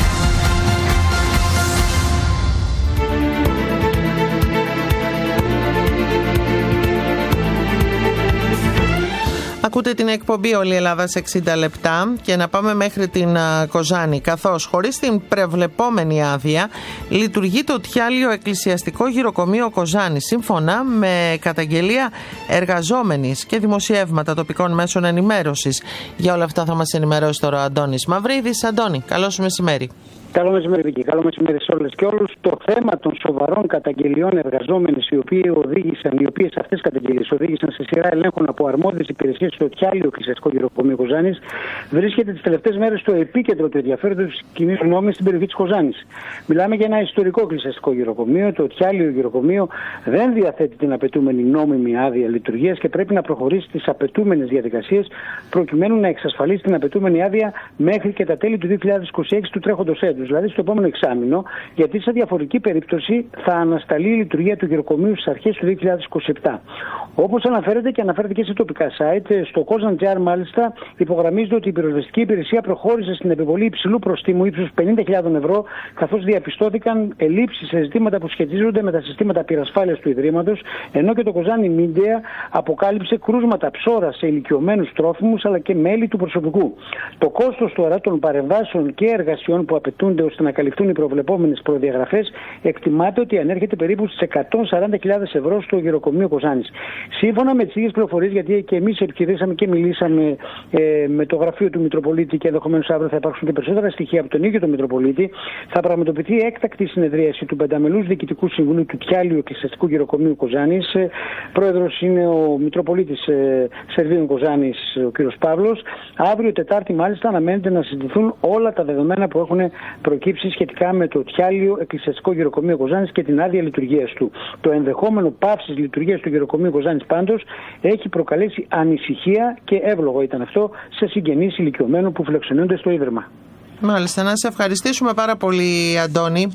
Ακούτε την εκπομπή «Όλη η Ελλάδα σε 60 λεπτά» και να πάμε μέχρι την Κοζάνη, καθώς χωρίς την προβλεπόμενη άδεια λειτουργεί το Τιάλιο Εκκλησιαστικό Γυροκομείο Κοζάνη, σύμφωνα με καταγγελία εργαζόμενης και δημοσιεύματα τοπικών μέσων ενημέρωσης. Για όλα αυτά θα μας ενημερώσει τώρα ο Αντώνης Μαυρίδης. Αντώνη, καλό σου μεσημέρι. Καλό μεσημέρι, Βίκη. Καλό μεσημέρι σε όλες και όλους. Το θέμα των σοβαρών καταγγελιών εργαζόμενες, οι οποίες αυτές καταγγελίες οδήγησαν σε σειρά ελέγχων από αρμόδιες υπηρεσίες στο Τιάλιο Εκκλησιαστικό Γυροκομείο Κοζάνης, βρίσκεται τις τελευταίες μέρες στο επίκεντρο του ενδιαφέροντος της κοινής γνώμης στην περιοχή της Κοζάνης. Μιλάμε για ένα ιστορικό εκκλησιαστικό γυροκομείο. Το Τιάλιο Γυροκομείο δεν διαθέτει την απαιτούμενη νόμιμη άδεια λειτουργίας και πρέπει να προχωρήσει τις απαιτούμενες διαδικασίες προκειμένου να εξασφαλίσει την απαιτούμενη άδεια μέχρι και τα τέλη του 2026 του τρέχοντος έτους. Δηλαδή στο επόμενο εξάμηνο, γιατί σε διαφορετική περίπτωση θα ανασταλεί η λειτουργία του γυροκομείου στις αρχές του 2027. Όπως αναφέρεται και αναφέρεται και σε τοπικά site, στο Kozan.gr μάλιστα υπογραμμίζεται ότι η πυροσβεστική υπηρεσία προχώρησε στην επιβολή υψηλού προστίμου ύψους 50.000 ευρώ, καθώς διαπιστώθηκαν ελλείψεις σε ζητήματα που σχετίζονται με τα συστήματα πυρασφάλειας του Ιδρύματος, ενώ και το Kozani Media αποκάλυψε κρούσματα ψώρα σε ηλικιωμένους τρόφιμους αλλά και μέλη του προσωπικού. Το κόστος τώρα των παρεμβάσεων και εργασιών που απαιτούνται ώστε να καλυφθούν οι προβλεπόμενες προδιαγραφές εκτιμάται ότι ανέρχεται περίπου στις 140.000 ευρώ στο γυροκομείο Κοζάνης. Σύμφωνα με τις ίδιες πληροφορίες, γιατί και εμείς επικοινωνήσαμε και μιλήσαμε με το γραφείο του Μητροπολίτη και ενδεχομένως αύριο θα υπάρξουν και περισσότερα στοιχεία από τον ίδιο τον Μητροπολίτη, θα πραγματοποιηθεί έκτακτη συνεδρίαση του πενταμελούς Διοικητικού Συμβουλίου του Τιάλιου Εκκλησιαστικού Γυροκομείου Κοζάνης. Πρόεδρος είναι ο Μητροπολίτης Σερβίων Κοζάνης, ο κ. Παύλος. Αύριο Τετάρτη, μάλιστα, αναμένεται να συζητηθούν όλα τα δεδομένα που έχουν προκύψει σχετικά με το Τιάλιο Εκκλησιαστικό Γυροκομείο Κοζάνης και την άδεια λειτουργίας του. Το ενδεχόμενο πάυσης λειτουργίας του Γυροκομείου Κοζάνης πάντως έχει προκαλέσει ανησυχία και εύλογο ήταν αυτό σε συγγενείς ηλικιωμένων που φιλοξενούνται στο Ίδρυμα. Μάλιστα, να σε ευχαριστήσουμε πάρα πολύ, Αντώνη.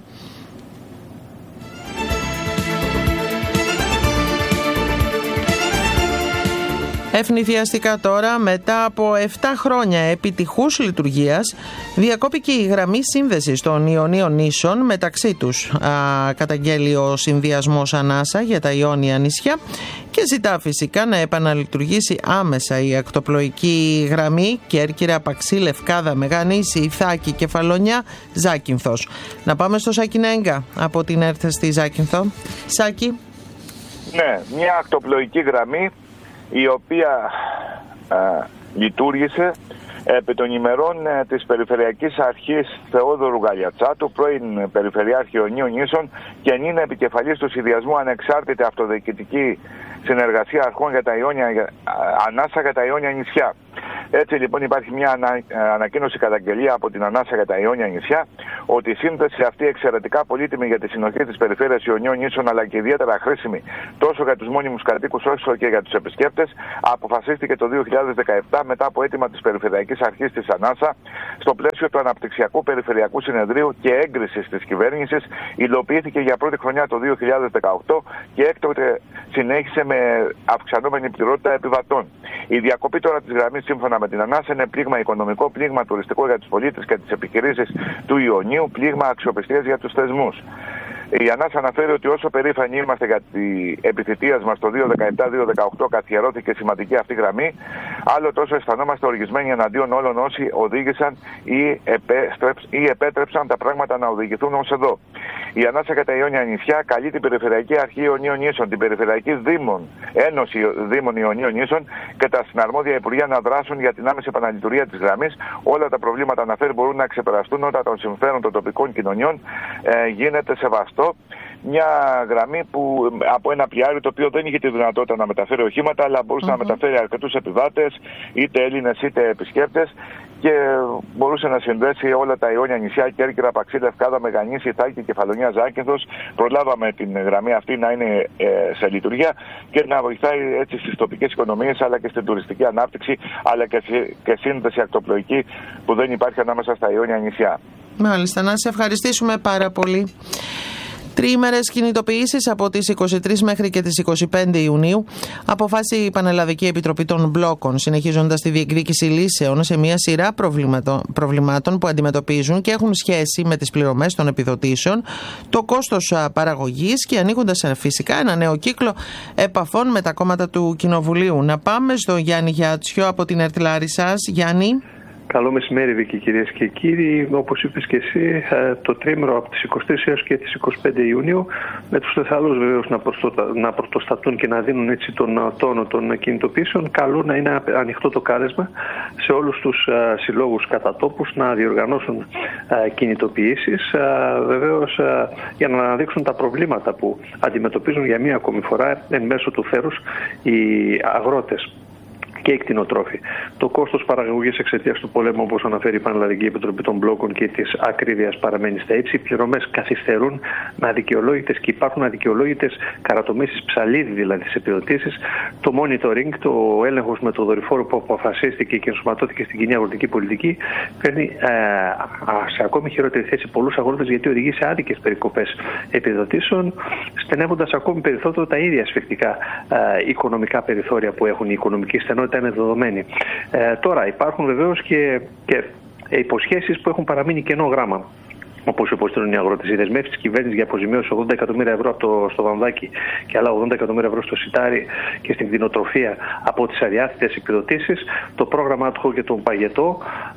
Ευνηδιαστικά τώρα, μετά από 7 χρόνια επιτυχούς λειτουργίας, διακόπηκε η γραμμή σύνδεσης των Ιωνίων νήσων μεταξύ τους. Καταγγέλει ο συνδυασμός Ανάσα για τα Ιόνια νησιά και ζητά φυσικά να επαναλειτουργήσει άμεσα η ακτοπλοϊκή γραμμή Κέρκυρα, Παξί, Λευκάδα, Μεγανήσι, Ιθάκη, Κεφαλονιά, Ζάκυνθος. Να πάμε στο Σάκη Νέγκα από την ΕΡΤ στη Ζάκυνθο. Σάκη. Ναι, μια ακτοπλοϊκή γραμμή η οποία λειτουργήσε Επί των ημερών της Περιφερειακής Αρχής Θεόδωρου Γαλιατσάτου, πρώην Περιφερειάρχη Ιωνίων Νήσων και νυν επικεφαλής του Συνδυασμού Ανεξάρτητη Αυτοδιοικητική Συνεργασία Αρχών για τα Ιόνια, Ανάσα για τα Ιόνια Νησιά. Έτσι λοιπόν υπάρχει μια ανακοίνωση καταγγελία από την Ανάσα για τα Ιόνια Νησιά ότι η σύνδεση αυτή εξαιρετικά πολύτιμη για τη συνοχή της περιφέρειας Ιωνίων Νήσων αλλά και ιδιαίτερα χρήσιμη τόσο για τους μόνιμους κατοίκους όσο και για τους επισκέπτες αποφασίστηκε το 2017 μετά από αίτημα της Περιφερειακής Αρχής της Ανάσα στο πλαίσιο του Αναπτυξιακού Περιφερειακού Συνεδρίου και έγκρισης της κυβέρνησης. Υλοποιήθηκε για πρώτη χρονιά το 2018 και έκτοτε συνέχισε με αυξανόμενη πληρότητα επιβατών. Η διακοπή τώρα της γραμμής σύμφωνα με την Ανάσα είναι πλήγμα οικονομικό, πλήγμα τουριστικό για τους πολίτες και τις επιχειρήσεις του Ιωνίου, πλήγμα αξιοπιστίας για τους θεσμούς. Η Ανάσα αναφέρει ότι όσο περήφανοι είμαστε για την επιθετία μας το 2017-2018 καθιερώθηκε σημαντική αυτή γραμμή, άλλο τόσο αισθανόμαστε οργισμένοι εναντίον όλων όσοι οδήγησαν ή επέτρεψαν τα πράγματα να οδηγηθούν ως εδώ. Η Ανάσα για τα Ιόνια Νησιά καλεί την Περιφερειακή Αρχή Ιωνίων Νήσων, την Περιφερειακή Ένωση Δήμων Ιωνίων Νήσων και τα συναρμόδια υπουργεία να δράσουν για την άμεση επαναλειτουργία της γραμμής. Όλα τα προβλήματα αναφέρει μπορούν να ξεπεραστούν όταν των συμφέρον των τοπικών κοινωνιών γίνεται σεβαστό. Μια γραμμή που από ένα πλοιάριο το οποίο δεν είχε τη δυνατότητα να μεταφέρει οχήματα αλλά μπορούσε να μεταφέρει αρκετούς επιβάτες, είτε Έλληνες είτε επισκέπτες και μπορούσε να συνδέσει όλα τα Ιόνια νησιά, Κέρκυρα, Παξί, Λευκάδα, Μεγανήσι, Ιθάκη, Κεφαλονιά, Ζάκυνθος. Προλάβαμε την γραμμή αυτή να είναι σε λειτουργία και να βοηθάει έτσι στις τοπικές οικονομίες αλλά και στην τουριστική ανάπτυξη αλλά και σύνδεση ακτοπλοϊκή που δεν υπάρχει ανάμεσα στα Ιόνια νησιά. Μάλιστα, να σε ευχαριστήσουμε πάρα πολύ. Τριήμερες κινητοποιήσεις από τις 23 μέχρι και τις 25 Ιουνίου αποφάσισε η Πανελλαδική Επιτροπή των Μπλόκων, συνεχίζοντας τη διεκδίκηση λύσεων σε μια σειρά προβλημάτων που αντιμετωπίζουν και έχουν σχέση με τις πληρωμές των επιδοτήσεων, το κόστος παραγωγής και ανοίγοντας φυσικά ένα νέο κύκλο επαφών με τα κόμματα του Κοινοβουλίου. Να πάμε στο Γιάννη Γιάτσιο από την ΕΡΤ Λάρισσας. Γιάννη. Καλό μεσημέρι, Βίκη, κυρίες και κύριοι. Όπως είπες και εσύ, το τρίμηνο από τις 23 έως και τις 25 Ιουνίου, με τους θεθαλούς βεβαίως να πρωτοστατούν και να δίνουν έτσι τον τόνο των κινητοποιήσεων, καλό να είναι ανοιχτό το κάλεσμα σε όλους τους συλλόγους κατά τόπους να διοργανώσουν κινητοποιήσεις, βεβαίως για να αναδείξουν τα προβλήματα που αντιμετωπίζουν για μία ακόμη φορά εν μέσω του θέρους οι αγρότες και οι κτηνοτρόφοι. Το κόστος παραγωγής εξαιτίας του πολέμου, όπως αναφέρει η Πανελλαδική Επιτροπή των Μπλόκων και της ακρίβειας, παραμένει στα ύψη. Οι πληρωμές καθυστερούν με αδικαιολόγητες και υπάρχουν αδικαιολόγητες καρατομήσεις, ψαλίδι δηλαδή τις επιδοτήσεις. Το monitoring, το έλεγχος με το δορυφόρο που αποφασίστηκε και ενσωματώθηκε στην κοινή αγροτική πολιτική, φέρνει σε ακόμη χειρότερη θέση πολλούς αγρότες γιατί οδηγεί σε άδικες περικοπές επιδοτήσεων, στενεύοντας ακόμη περισσότερο τα ίδια σφιχτικά οικονομικά περιθώρια που έχουν. Η οικονομική στενότητα είναι δεδομένη. Τώρα υπάρχουν βεβαίως και υποσχέσεις που έχουν παραμείνει κενό γράμμα. Όπως υποστηρίζουν οι αγρότες, οι δεσμεύσεις της κυβέρνησης για αποζημίωση 80 εκατομμύρια ευρώ στο Βαμβάκι και άλλα 80 εκατομμύρια ευρώ στο Σιτάρι και στην κτηνοτροφία από τις αδιάθετες επιδοτήσεις, το πρόγραμμα ad hoc για τον παγετό,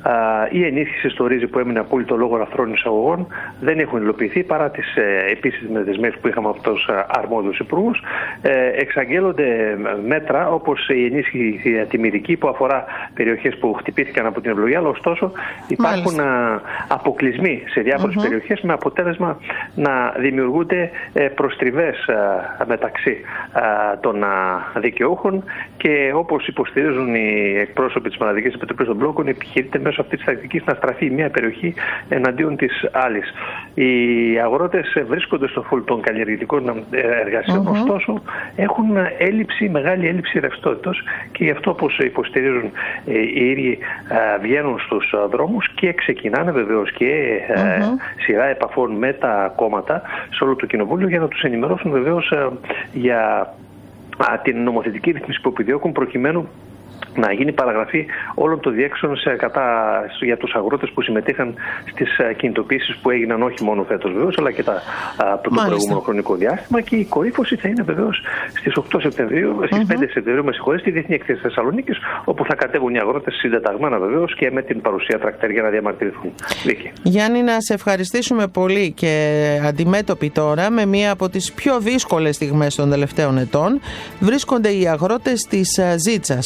η ενίσχυση στο ρύζι που έμεινε απόλυτο λόγω αρθρών εισαγωγών δεν έχουν υλοποιηθεί παρά τις επίσημες δεσμεύσεις που είχαμε από τους αρμόδιους υπουργούς. Εξαγγέλλονται μέτρα όπως η ενίσχυση τιμηρική που αφορά περιοχές που χτυπήθηκαν από την ευλογία, αλλά ωστόσο υπάρχουν αποκλεισμοί σε διάφορες περιοχές με αποτέλεσμα να δημιουργούνται προστριβές μεταξύ των δικαιούχων και όπως υποστηρίζουν οι εκπρόσωποι της Πανελλαδικής Επιτροπής των Μπλόκων, επιχειρείται μέσω αυτής της τακτικής να στραφεί μια περιοχή εναντίον της άλλης. Οι αγρότες βρίσκονται στο φουλ των καλλιεργητικών εργασιών, ωστόσο έχουν μεγάλη έλλειψη ρευστότητας και γι' αυτό, όπως υποστηρίζουν οι ίδιοι, βγαίνουν στους δρόμους και ξεκινάνε βεβαίως και σειρά επαφών με τα κόμματα σε όλο το Κοινοβούλιο για να τους ενημερώσουν βεβαίως για την νομοθετική ρύθμιση που επιδιώκουν προκειμένου να γίνει παραγραφή όλων των διέξεων για τους αγρότες που συμμετείχαν στις κινητοποιήσεις που έγιναν όχι μόνο φέτος βεβαίως, αλλά και το προηγούμενο χρονικό διάστημα. Και η κορύφωση θα είναι βεβαίως στις 8 Σεπτεμβρίου, στις 5 Σεπτεμβρίου, στη Διεθνή Εκθέση Θεσσαλονίκης, όπου θα κατέβουν οι αγρότες συντεταγμένα βεβαίως και με την παρουσία τρακτέρ για να διαμαρτυρηθούν. Γιάννη, να σε ευχαριστήσουμε πολύ και αντιμέτωποι τώρα με μία από τις πιο δύσκολες στιγμές των τελευταίων ετών βρίσκονται οι αγρότες της Ζήτσας μετά το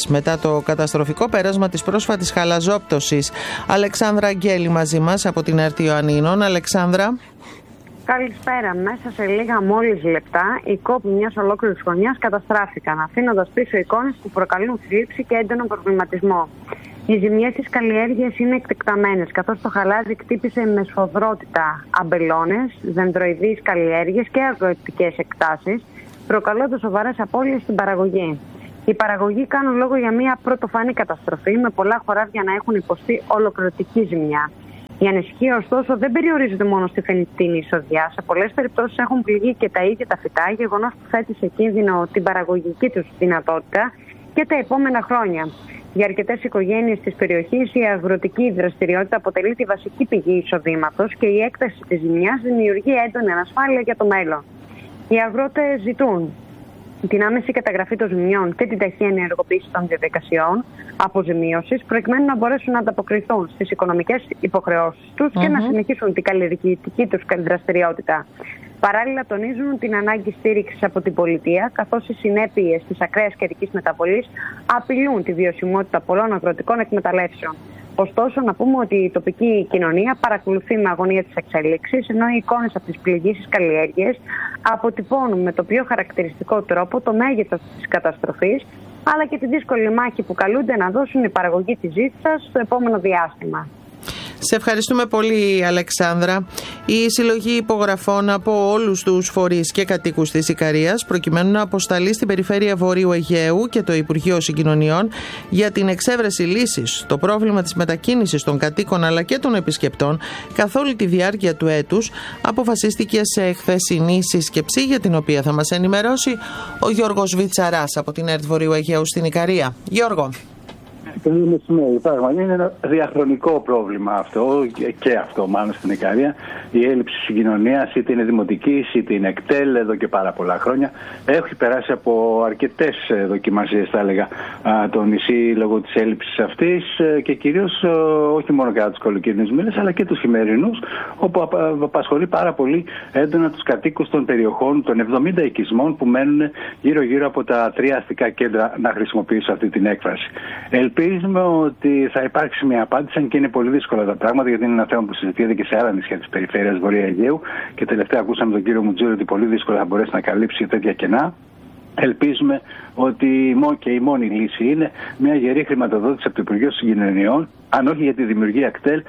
το καταστροφικό πέρασμα της πρόσφατης χαλαζόπτωσης. Αλεξάνδρα Αγγέλη μαζί μας από την ΕΡΤ Ιωαννίνων. Αλεξάνδρα. Καλησπέρα. Μέσα σε λίγα μόλις λεπτά, οι κόποι μιας ολόκληρης χρονιάς καταστράφηκαν, αφήνοντας πίσω εικόνες που προκαλούν θλίψη και έντονο προβληματισμό. Οι ζημιές στις καλλιέργειες είναι εκτεκταμένες, καθώς το χαλάζι κτύπησε με σφοδρότητα αμπελώνες, δεντροειδείς καλλιέργειες και αγροτικές εκτάσεις, προκαλώντας σοβαρές απώλειες στην παραγωγή. Οι παραγωγοί κάνουν λόγο για μια πρωτοφανή καταστροφή, με πολλά χωράφια να έχουν υποστεί ολοκληρωτική ζημιά. Η ανησυχία, ωστόσο, δεν περιορίζεται μόνο στη φαινιτίνη εισοδιά. Σε πολλές περιπτώσεις έχουν πληγεί και τα ίδια τα φυτά, γεγονός που θέτει σε κίνδυνο την παραγωγική τους δυνατότητα και τα επόμενα χρόνια. Για αρκετές οικογένειες της περιοχής, η αγροτική δραστηριότητα αποτελεί τη βασική πηγή εισοδήματος και η έκταση της ζημιάς δημιουργεί έντονη ανασφάλεια για το μέλλον. Οι αγρότες ζητούν την άμεση καταγραφή των ζημιών και την ταχεία ενεργοποίηση των διαδικασιών αποζημίωσης, προκειμένου να μπορέσουν να ανταποκριθούν στις οικονομικές υποχρεώσεις τους και να συνεχίσουν την καλλιεργητική τους δραστηριότητα. Παράλληλα, τονίζουν την ανάγκη στήριξης από την πολιτεία, καθώς οι συνέπειες της ακραίας καιρικής μεταβολής απειλούν τη βιωσιμότητα πολλών αγροτικών εκμεταλλεύσεων. Ωστόσο, να πούμε ότι η τοπική κοινωνία παρακολουθεί με αγωνία τις εξελίξεις, ενώ οι εικόνες από τις πληγήσεις καλλιέργειες αποτυπώνουν με το πιο χαρακτηριστικό τρόπο το μέγεθος της καταστροφής, αλλά και τη δύσκολη μάχη που καλούνται να δώσουν οι παραγωγοί της ζήτησας στο επόμενο διάστημα. Σε ευχαριστούμε πολύ, Αλεξάνδρα. Η συλλογή υπογραφών από όλους τους φορείς και κατοίκους της Ικαρίας, προκειμένου να αποσταλεί στην περιφέρεια Βορείου Αιγαίου και το Υπουργείο Συγκοινωνιών για την εξέβρεση λύσης στο πρόβλημα της μετακίνησης των κατοίκων αλλά και των επισκεπτών καθ' όλη τη διάρκεια του έτους, αποφασίστηκε σε χθεσινή σύσκεψη, για την οποία θα μας ενημερώσει ο Γιώργος Βιτσαράς από την ΕΡΤ Βορείου Αιγαίου στην Ικαρία. Γιώργο. Καλή μεσημέρι. Πράγματι είναι ένα διαχρονικό πρόβλημα αυτό και αυτό μάλλον στην Ικαρία. Η έλλειψη συγκοινωνίας, είτε είναι δημοτικής είτε είναι κτέλ, εδώ και πάρα πολλά χρόνια. Έχει περάσει από αρκετές δοκιμασίες, θα έλεγα, το νησί λόγω της έλλειψης αυτής και κυρίως όχι μόνο κατά τους καλοκαιρινούς μήνες αλλά και τους χειμερινούς, όπου απασχολεί πάρα πολύ έντονα τους κατοίκους των περιοχών, των 70 οικισμών που μένουν γύρω-γύρω από τα 3 αστικά κέντρα, να χρησιμοποιήσω αυτή την έκφραση. Ελπίζουμε ότι θα υπάρξει μια απάντηση, αν και είναι πολύ δύσκολα τα πράγματα, γιατί είναι ένα θέμα που συζητιέται και σε άλλα νησιά της περιφέρειας Βορείου Αιγαίου. Και τελευταία ακούσαμε τον κύριο Μουτζούρη ότι πολύ δύσκολα θα μπορέσει να καλύψει τέτοια κενά. Ελπίζουμε ότι η μόνη λύση είναι μια γερή χρηματοδότηση από το Υπουργείο Συγκοινωνιών, αν όχι για τη δημιουργία κτέλ,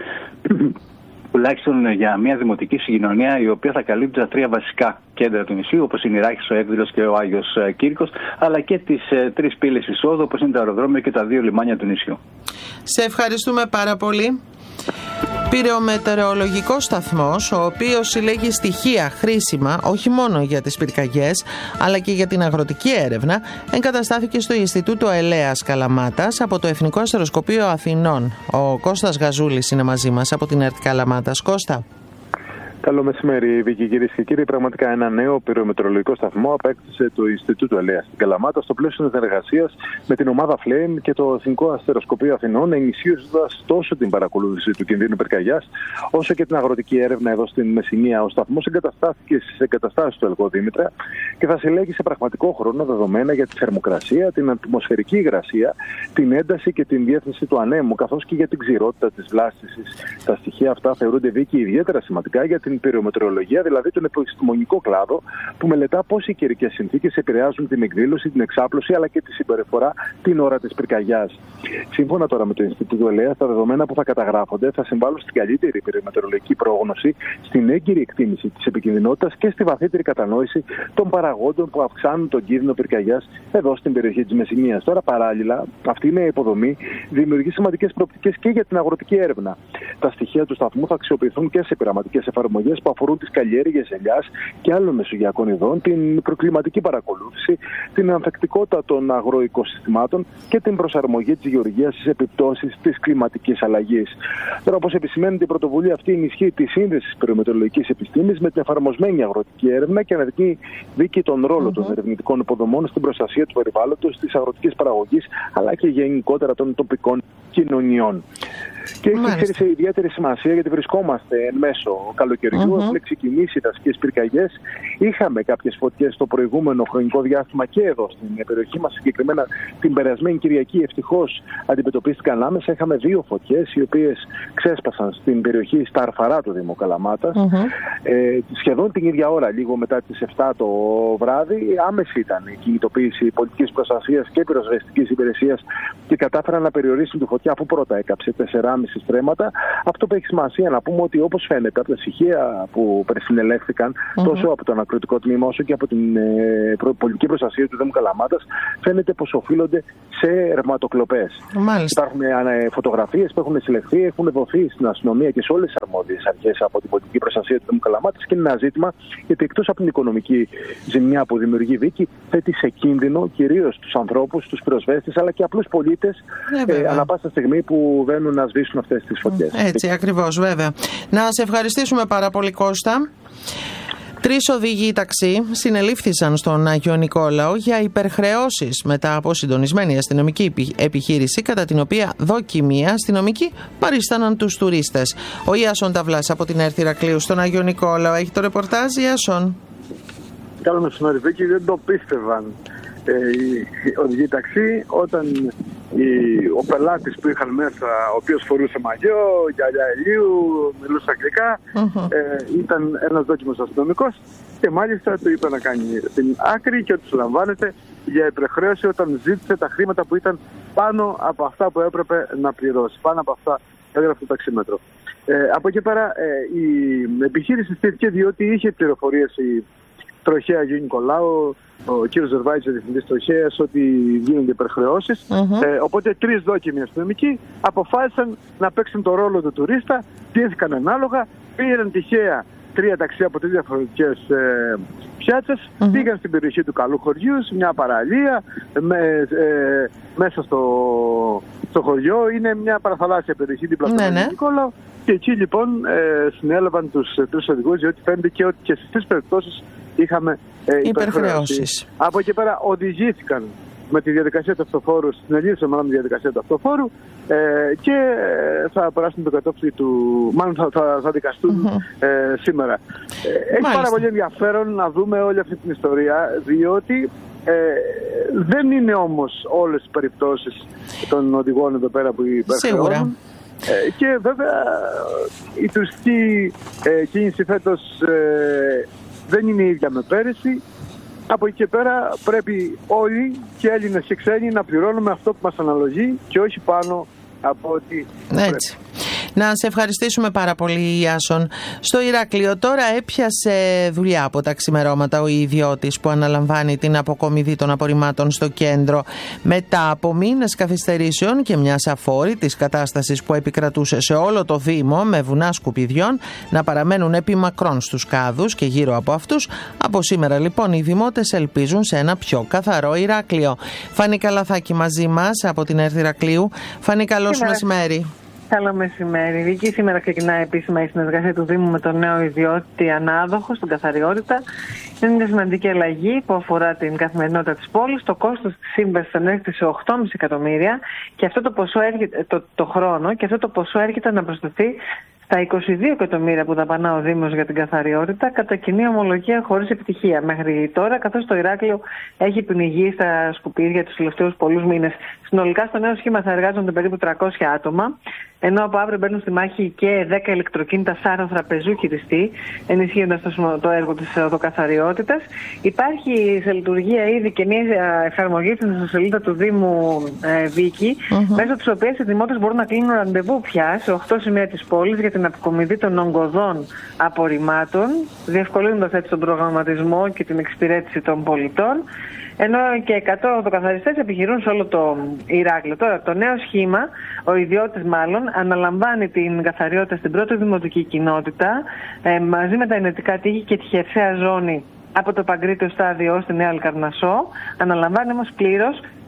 τουλάχιστον για μια δημοτική συγκοινωνία η οποία θα καλύπτει τα 3 βασικά κέντρα του νησιού, όπως είναι η Ράχης, ο Εύδηλος και ο Άγιος Κύρκος, αλλά και τις 3 πύλες εισόδου, όπως είναι τα αεροδρόμια και τα 2 λιμάνια του νησιού. Σε ευχαριστούμε πάρα πολύ. Πυρεομετεωρολογικός σταθμός, ο οποίος συλλέγει στοιχεία χρήσιμα όχι μόνο για τις πυρκαγιές αλλά και για την αγροτική έρευνα, εγκαταστάθηκε στο Ινστιτούτο Ελέας Καλαμάτας από το Εθνικό Αστεροσκοπείο Αθηνών. Ο Κώστας Γαζούλης είναι μαζί μας από την ΕΡΤ Καλαμάτας. Κώστα. Καλό μεσημέρι, Βίκη, κυρίες και κύριοι. Πραγματικά ένα νέο πυρομετρολογικό σταθμό απέκτησε το Ινστιτούτο Ελέας στην Καλαμάτα στο πλαίσιο συνεργασίας με την ομάδα Flame και το Εθνικό Αστεροσκοπείο Αθηνών, ενισχύοντας τόσο την παρακολούθηση του κινδύνου πυρκαγιάς, όσο και την αγροτική έρευνα εδώ στην Μεσσηνία. Ο σταθμός εγκαταστάθηκε στις εγκαταστάσεις του Ελκοδήμητρα και θα συλλέγει σε πραγματικό χρόνο δεδομένα για τη θερμοκρασία, την ατμοσφαιρική υγρασία, την ένταση και την διεύθυνση του ανέμου, καθώς και για την ξηρότητα της βλάστησης. Τα στοιχεία αυτά θεωρούνται, Βίκη, ιδιαίτερα σημαντικά για την πυρομετρολογία, δηλαδή τον επιστημονικό κλάδο που μελετά πώς οι καιρικές συνθήκες επηρεάζουν την εκδήλωση, την εξάπλωση αλλά και τη συμπεριφορά την ώρα της πυρκαγιάς. Σύμφωνα τώρα με το Ινστιτούτο Ελέας, τα δεδομένα που θα καταγράφονται θα συμβάλλουν στην καλύτερη πυρομετρολογική πρόγνωση, στην έγκυρη εκτίμηση της επικινδυνότητας και στη βαθύτερη κατανόηση των παραγόντων που αυξάνουν τον κίνδυνο πυρκαγιάς εδώ στην περιοχή της Μεσσηνίας. Τώρα, παράλληλα, αυτή η νέα υποδομή δημιουργεί σημαντικές προοπτικές και για την αγροτική έρευνα. Τα στοιχεία του σταθμού θα αξιοποιηθούν και σε πειραματικές εφαρμογές που αφορούν τις καλλιέργειες ελιάς και άλλων μεσογειακών ειδών, την μικροκλιματική παρακολούθηση, την ανθεκτικότητα των αγροοικοσυστημάτων και την προσαρμογή της γεωργίας στις επιπτώσεις της κλιματικής αλλαγής. Τώρα, όπως επισημαίνεται, η πρωτοβουλία αυτή ενισχύει τη σύνδεση της πυρομετρολογικής επιστήμης με την εφαρμοσμένη αγροτική έρευνα και αναδεικνύει, Βίκη, τον ρόλο των ερευνητικών υποδομών στην προστασία του περιβάλλοντος, της αγροτικής παραγωγής αλλά και γενικότερα των τοπικών κοινωνιών. Και έχει ιδιαίτερη σημασία γιατί βρισκόμαστε εν μέσω καλοκαιριού. Έχουν ξεκινήσει οι δασικές πυρκαγιές. Είχαμε κάποιες φωτιές στο προηγούμενο χρονικό διάστημα και εδώ στην περιοχή μας. Συγκεκριμένα την περασμένη Κυριακή, ευτυχώς αντιμετωπίστηκαν άμεσα. Είχαμε 2 φωτιές οι οποίες ξέσπασαν στην περιοχή στα Αρφαρά του Δήμου Καλαμάτας. Σχεδόν την ίδια ώρα, λίγο μετά τις 7 το βράδυ, άμεση ήταν η κινητοποίηση πολιτικής προστασίας και πυροσβεστικής υπηρεσίας και κατάφεραν να περιορίσουν τη φωτιά αφού πρώτα έκαψε 4,5 στρέμματα. Αυτό που έχει σημασία να πούμε ότι όπως φαίνεται από τα στοιχεία που συνελέχθηκαν τόσο από το ανακριτικό τμήμα όσο και από την πολιτική προστασία του Δήμου Καλαμάτας, φαίνεται πως οφείλονται σε ρευματοκλοπές. Υπάρχουν φωτογραφίες που έχουν συλλεχθεί, έχουν δοθεί στην αστυνομία και σε όλες τις αρμόδιες αρχές από την πολιτική προστασία του Δήμου Καλαμάτας και είναι ένα ζήτημα γιατί εκτός από την οικονομική ζημιά που δημιουργεί Βίκη, θέτει σε κίνδυνο κυρίως τους ανθρώπους, τους πυροσβέστες αλλά και απλούς πολίτες ανά πάσα στιγμή που βαίνουν να σβήσουν αυτές τις φωτιές. Έτσι ακριβώς, βέβαια. Να σε ευχαριστήσουμε πάρα πολύ, Κώστα. 3 οδηγοί ταξί συνελήφθησαν στον Άγιο Νικόλαο για υπερχρεώσεις μετά από συντονισμένη αστυνομική επιχείρηση κατά την οποία δοκιμοί αστυνομικοί παρίσταναν τους τουρίστες. Ο Ιάσον Ταβλάς από την Έρθη Ηρακλείου στον Άγιο Νικόλαο έχει το ρεπορτάζ. Ιάσον. Καλό μεσημέρι, Βίκη. Δεν το πίστευαν οι οδηγοί ταξί όταν ο πελάτης που είχαν μέσα, ο οποίος φορούσε μαγιό, γυαλιά ηλίου, μιλούσε αγγλικά, ήταν ένας δόκιμος αστυνομικός και μάλιστα του είπε να κάνει την άκρη και ότι του λαμβάνεται για υπερχρέωση όταν ζήτησε τα χρήματα που ήταν πάνω από αυτά που έπρεπε να πληρώσει, πάνω από αυτά που έγραφε το ταξίμετρο. Από εκεί πέρα η επιχείρηση στήθηκε διότι είχε πληροφορίες η τροχέα Αγίου Νικολάου, ο κύριος Ζερβάης, ο διευθυντής τροχέας, ότι γίνονται υπερχρεώσεις. Οπότε 3 δόκιμοι αστυνομικοί αποφάσισαν να παίξουν το ρόλο του τουρίστα, πιέθηκαν ανάλογα, πήραν τυχαία 3 ταξί από 3 διαφορετικές πιάτσες, πήγαν στην περιοχή του Καλού Χωριού, σε μια παραλία, μέσα στο χωριό. Είναι μια παραθαλάσσια περιοχή δίπλα στον Αγίου Νικόλαο. Και εκεί λοιπόν συνέλαβαν τους 3 οδηγούς, διότι φαίνεται και ότι και στις 3 περιπτώσεις είχαμε υπερχρεώσεις. Από εκεί πέρα οδηγήθηκαν με τη διαδικασία του αυτοφόρου, συνελήφθησαν μάλλον με τη διαδικασία του αυτοφόρου και θα περάσουν το κατόφλι του, μάλλον θα δικαστούν σήμερα. Έχει πάρα πολύ ενδιαφέρον να δούμε όλη αυτή την ιστορία, διότι δεν είναι όμως όλες τις περιπτώσεις των οδηγών εδώ πέρα που υπερχρεώνουν. Και βέβαια η τουριστική κίνηση φέτος δεν είναι η ίδια με πέρυσι. Από εκεί και πέρα πρέπει όλοι και Έλληνες και ξένοι να πληρώνουμε αυτό που μας αναλογεί και όχι πάνω από ό,τι πρέπει. Να σε ευχαριστήσουμε πάρα πολύ, Ιάσον. Στο Ηράκλειο τώρα έπιασε δουλειά από τα ξημερώματα ο ιδιώτης που αναλαμβάνει την αποκομιδή των απορριμμάτων στο κέντρο. Μετά από μήνες καθυστερήσεων και μιας αφόρητης κατάστασης που επικρατούσε σε όλο το Δήμο, με βουνά σκουπιδιών να παραμένουν επί μακρόν στους κάδους και γύρω από αυτούς, από σήμερα λοιπόν οι δημότες ελπίζουν σε ένα πιο καθαρό Ηράκλειο. Φανή Καλαθάκη μαζί μας από την Έρθη Ηρακλείου. Φανή, καλώς μεσημέρι. Καλό μεσημέρι, Βίκη. Σήμερα ξεκινάει επίσημα η συνεργασία του Δήμου με τον νέο ιδιότητα ανάδοχο στην καθαριότητα. Είναι μια σημαντική αλλαγή που αφορά την καθημερινότητα της πόλης. Το κόστος της σύμβασης ανέρχεται σε 8,5 εκατομμύρια και αυτό το ποσό έρχεται το χρόνο και αυτό το ποσό έρχεται να προσθεθεί στα 22 εκατομμύρια που δαπανά ο Δήμος για την καθαριότητα κατά κοινή ομολογία χωρίς επιτυχία μέχρι τώρα, καθώς το Ηράκλειο έχει πνιγεί στα σκουπίδια τους τελευταίους πολλούς μήνες. Συνολικά στο νέο σχήμα θα εργάζονται περίπου 300 άτομα, ενώ από αύριο μπαίνουν στη μάχη και 10 ηλεκτροκίνητα Σάραθρα πεζού χειριστή, ενισχύοντας το έργο της οδοκαθαριότητας. Υπάρχει σε λειτουργία ήδη και μια εφαρμογή στην ιστοσελίδα του Δήμου Βίκη, μέσω της οποίας οι δημότες μπορούν να κλείνουν ραντεβού πια σε 8 σημεία της πόλης για την αποκομιδή των ογκωδών απορριμμάτων, διευκολύνοντας έτσι τον προγραμματισμό και την εξυπηρέτηση των πολιτών. Ενώ και 100 οδοκαθαριστές επιχειρούν σε όλο το Ηράκλειο. Τώρα, το νέο σχήμα, ο ιδιώτης μάλλον, αναλαμβάνει την καθαριότητα στην πρώτη δημοτική κοινότητα, μαζί με τα ενετικά τείχη και τη χερσαία ζώνη από το Παγκρίτιο στάδιο ως τη Νέα Αλκαρνασσό. Αναλαμβάνει όμως πλήρως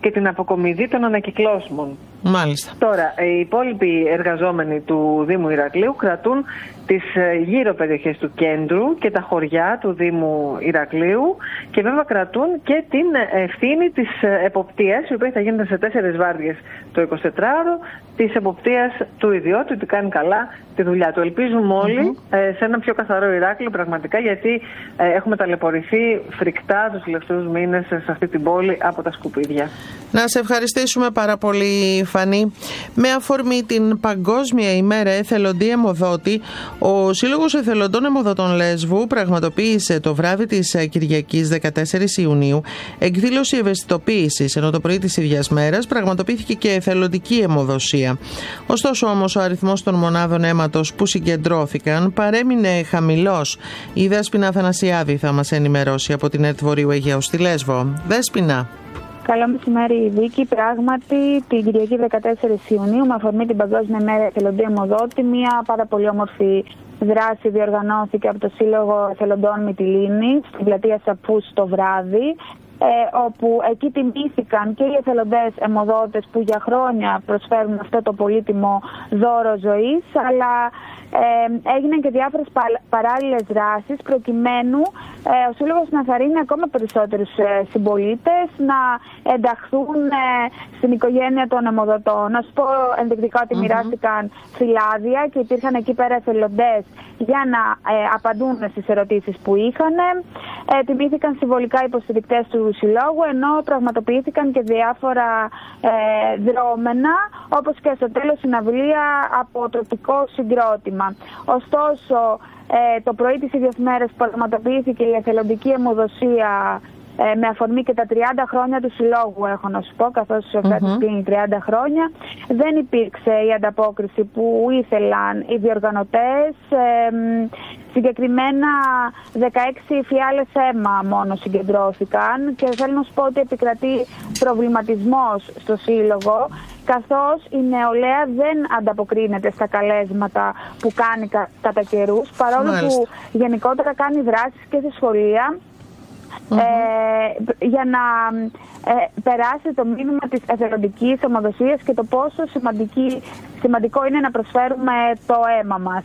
και την αποκομιδή των ανακυκλώσιμων. Μάλιστα. Τώρα, οι υπόλοιποι εργαζόμενοι του Δήμου Ηρακλείου κρατούν τις γύρω περιοχές του κέντρου και τα χωριά του Δήμου Ηρακλείου και βέβαια κρατούν και την ευθύνη της εποπτείας, η οποία θα γίνεται σε 4 βάρδιες το 24ωρο, της εποπτείας του ιδιώτη, ότι κάνει καλά τη δουλειά του. Ελπίζουμε όλοι σε ένα πιο καθαρό Ηράκλειο πραγματικά, γιατί έχουμε ταλαιπωρηθεί φρικτά τους τελευταίους μήνες σε αυτή την πόλη από τα σκουπίδια. Να σε ευχαριστήσουμε πάρα πολύ, Φανή. Με αφορμή την Παγκόσμια ημέρα εθελοντή αιμοδότη, ο Σύλλογος Εθελοντών Αιμοδοτών Λέσβου πραγματοποίησε το βράδυ της Κυριακής 14 Ιουνίου εκδήλωση ευαισθητοποίησης, ενώ το πρωί της ίδιας μέρας πραγματοποιήθηκε και εθελοντική αιμοδοσία. Ωστόσο όμως ο αριθμός των μονάδων αίματος που συγκεντρώθηκαν παρέμεινε χαμηλός. Η Δέσποινα Αθανασιάδη θα μας ενημερώσει από την ΕΡΤ Βορείου Αιγαίου στη Λέσβο. Δέσποινα. Καλό μεσημέρι, Βίκη. Πράγματι, την Κυριακή 14 Ιουνίου, με αφορμή την Παγκόσμια ημέρα εθελοντή αιμοδότη, μια πάρα πολύ όμορφη δράση διοργανώθηκε από το Σύλλογο Εθελοντών Μυτιλήνης στην πλατεία Σαπούς το βράδυ, όπου εκεί τιμήθηκαν και οι εθελοντές αιμοδότες που για χρόνια προσφέρουν αυτό το πολύτιμο δώρο ζωής, αλλά έγιναν και διάφορες παράλληλες δράσεις προκειμένου ο Σύλλογος να θαρρύνει ακόμα περισσότερους συμπολίτες να ενταχθούν στην οικογένεια των αιμοδοτών. Να σου πω ενδεικτικά ότι μοιράστηκαν φυλάδια και υπήρχαν εκεί πέρα εθελοντές για να απαντούν στις ερωτήσεις που είχαν. Τιμήθηκαν συμβολικά υποστηρικτές του Συλλόγου, ενώ πραγματοποιήθηκαν και διάφορα δρόμενα, όπως και στο τέλος συναυλία από τοπικό συγκρότημα. Ωστόσο, το πρωί της ίδιας μέρας πραγματοποιήθηκε η εθελοντική αιμοδοσία με αφορμή και τα 30 χρόνια του Συλλόγου, έχω να σου πω, καθώς φέτος κλείνει 30 χρόνια. Δεν υπήρξε η ανταπόκριση που ήθελαν οι διοργανωτές. Συγκεκριμένα 16 φιάλες αίμα μόνο συγκεντρώθηκαν και θέλω να σου πω ότι επικρατεί προβληματισμός στο Σύλλογο, καθώς η νεολαία δεν ανταποκρίνεται στα καλέσματα που κάνει κατά καιρούς, παρόλο που γενικότερα κάνει δράσεις και στη σχολεία για να περάσει το μήνυμα της εθελοντικής αιμοδοσίας και το πόσο σημαντικό είναι να προσφέρουμε το αίμα μας.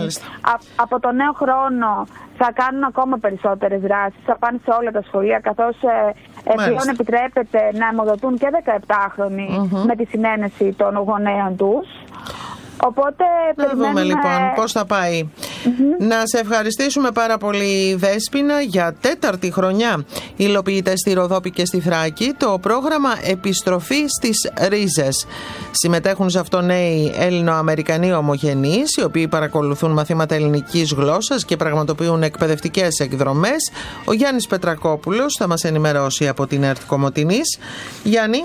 Από το νέο χρόνο θα κάνουν ακόμα περισσότερες δράσεις, θα πάνε σε όλα τα σχολεία, καθώς πλέον επιτρέπεται να αιμοδοτούν και 17χρονοι με τη συνένεση των γονέων τους. Οπότε να δούμε λοιπόν πώς θα πάει. Να σε ευχαριστήσουμε πάρα πολύ, Δέσποινα. Για 4η χρονιά υλοποιείται στη Ροδόπη και στη Θράκη το πρόγραμμα Επιστροφή στις Ρίζες. Συμμετέχουν σε αυτό νέοι Έλληνο-Αμερικανοί ομογενείς, οι οποίοι παρακολουθούν μαθήματα ελληνικής γλώσσας και πραγματοποιούν εκπαιδευτικές εκδρομές. Ο Γιάννης Πετρακόπουλος θα μας ενημερώσει από την ΕΡΤ Κομοτηνής. Γιάννη.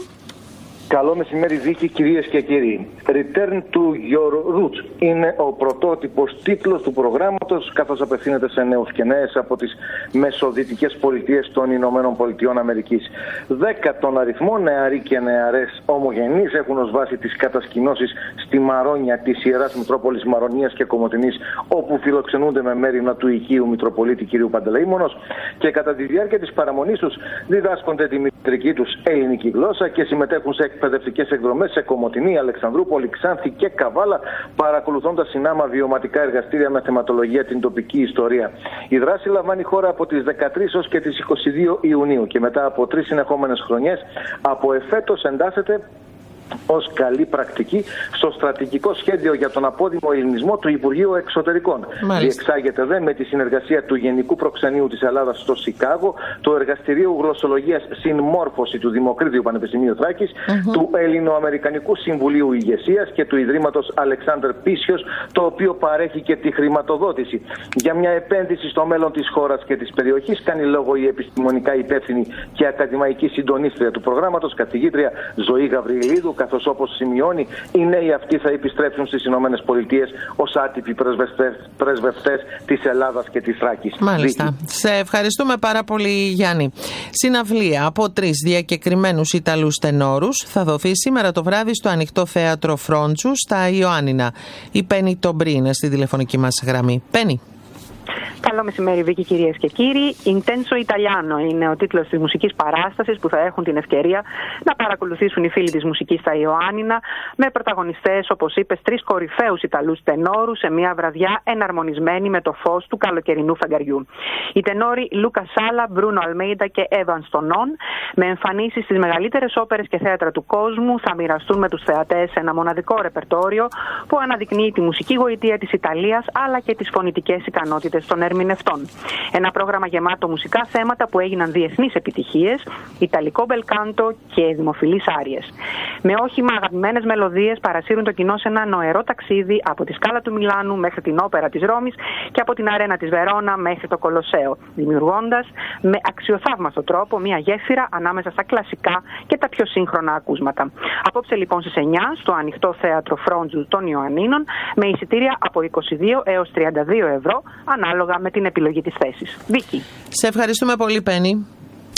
Καλό μεσημέρι, Βίκη, κυρίες και κύριοι. Return to your roots είναι ο πρωτότυπος τίτλος του προγράμματος, καθώς απευθύνεται σε νέους και νέες από τις μεσοδυτικές πολιτείες των Ηνωμένων Πολιτειών Αμερικής. 10 τον αριθμό νεαροί και νεαρές ομογενείς έχουν ως βάση τις κατασκηνώσεις στη Μαρόνια της Ιεράς Μητρόπολης Μαρονίας και Κομοτηνής, όπου φιλοξενούνται με μέριμνα του οικείου Μητροπολίτη κ. Παντελεήμονος, και κατά τη διάρκεια της παραμονής τους διδάσκονται τη μητρική τους ελληνική γλώσσα και συμμετέχουν σε εκπαιδευτικές εκδρομές σε Κομοτηνή, Αλεξανδρούπολη, Ξάνθη και Καβάλα, παρακολουθώντας συνάμα βιωματικά εργαστήρια με θεματολογία την τοπική ιστορία. Η δράση λαμβάνει χώρα από τις 13 ως και τις 22 Ιουνίου και μετά από 3 συνεχόμενες χρονιές από εφέτος εντάσσεται ως καλή πρακτική στο στρατηγικό σχέδιο για τον απόδημο ελληνισμό του Υπουργείου Εξωτερικών. Διεξάγεται δε με τη συνεργασία του Γενικού Προξενείου της Ελλάδας στο Σικάγο, του Εργαστηρίου Γλωσσολογίας Συνμόρφωση του Δημοκρίτιου Πανεπιστημίου Θράκης, του Ελληνοαμερικανικού Συμβουλίου Ηγεσίας και του Ιδρύματος Αλεξάνδρ Πίσιος, το οποίο παρέχει και τη χρηματοδότηση. Για μια επένδυση στο μέλλον της χώρας και της περιοχής κάνει λόγο η επιστημονικά υπεύθυνη και ακαδημαϊκή συντονίστρια του προγράμματος, καθηγήτρια Ζωή Γαβριλίδου, καθώς όπως σημειώνει, οι νέοι αυτοί θα επιστρέψουν στις Ηνωμένες Πολιτείες ως άτυποι πρεσβευτές της Ελλάδας και της Θράκης. Μάλιστα. Σε ευχαριστούμε πάρα πολύ, Γιάννη. Συναυλία από 3 διακεκριμένους Ιταλούς τενόρους θα δοθεί σήμερα το βράδυ στο Ανοιχτό Θέατρο Φρόντσου στα Ιωάννινα. Η Πέννη Τομπρή είναι στη τηλεφωνική μας γραμμή. Πέννη. Καλό μεσημέρι, Βίκη, κυρίες και κύριοι. Intenso Italiano είναι ο τίτλος της μουσικής παράστασης που θα έχουν την ευκαιρία να παρακολουθήσουν οι φίλοι της μουσικής στα Ιωάννινα, με πρωταγωνιστές, όπως είπες, 3 κορυφαίους Ιταλούς τενόρους σε μια βραδιά εναρμονισμένη με το φως του καλοκαιρινού φεγγαριού. Οι τενόροι Λούκα Σάλα, Μπρούνο Αλμέιντα και Έβαν Στονόν, με εμφανίσεις στις μεγαλύτερες όπερες και θέατρα του κόσμου, θα μοιραστούν με τους θεατές ένα μοναδικό ρεπερτόριο που αναδεικνύει τη μουσική γοητεία της Ιταλίας αλλά και τις φωνητικές ικανότητες των ερμηνευτών. Ένα πρόγραμμα γεμάτο μουσικά θέματα που έγιναν διεθνείς επιτυχίες, ιταλικό μπελκάντο και δημοφιλείς άριες. Με όχημα αγαπημένες μελωδίες παρασύρουν το κοινό σε ένα νοερό ταξίδι από τη Σκάλα του Μιλάνου μέχρι την Όπερα της Ρώμης και από την Αρένα της Βερόνα μέχρι το Κολοσσέο, δημιουργώντας με αξιοθαύμαστο τρόπο μια γέφυρα ανάμεσα στα κλασικά και τα πιο σύγχρονα ακούσματα. Απόψε λοιπόν στις 9 στο ανοιχτό θέατρο Φρόντζου των Ιωαννίνων, με εισιτήρια από 22 έως 32 ευρώ ανάλογα με την επιλογή της θέσης. Βίκη. Σε ευχαριστούμε πολύ, Πέννη.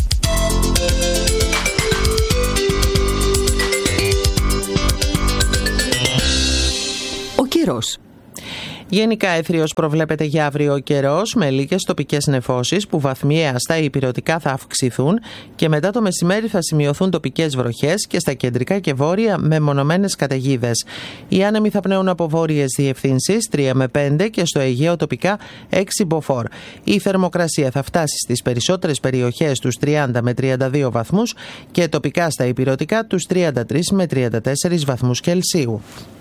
Ο καιρός. Γενικά έθριος προβλέπεται για αύριο ο καιρός, με λίγες τοπικές νεφώσεις που βαθμιαία στα ηπειρωτικά θα αυξηθούν και μετά το μεσημέρι θα σημειωθούν τοπικές βροχές και στα κεντρικά και βόρεια μεμονωμένες καταιγίδες. Οι άνεμοι θα πνέουν από βόρειες διευθύνσεις 3 με 5 και στο Αιγαίο τοπικά 6 μποφόρ. Η θερμοκρασία θα φτάσει στις περισσότερες περιοχές τους 30 με 32 βαθμούς και τοπικά στα ηπειρωτικά τους 33 με 34 βαθμούς Κελσίου.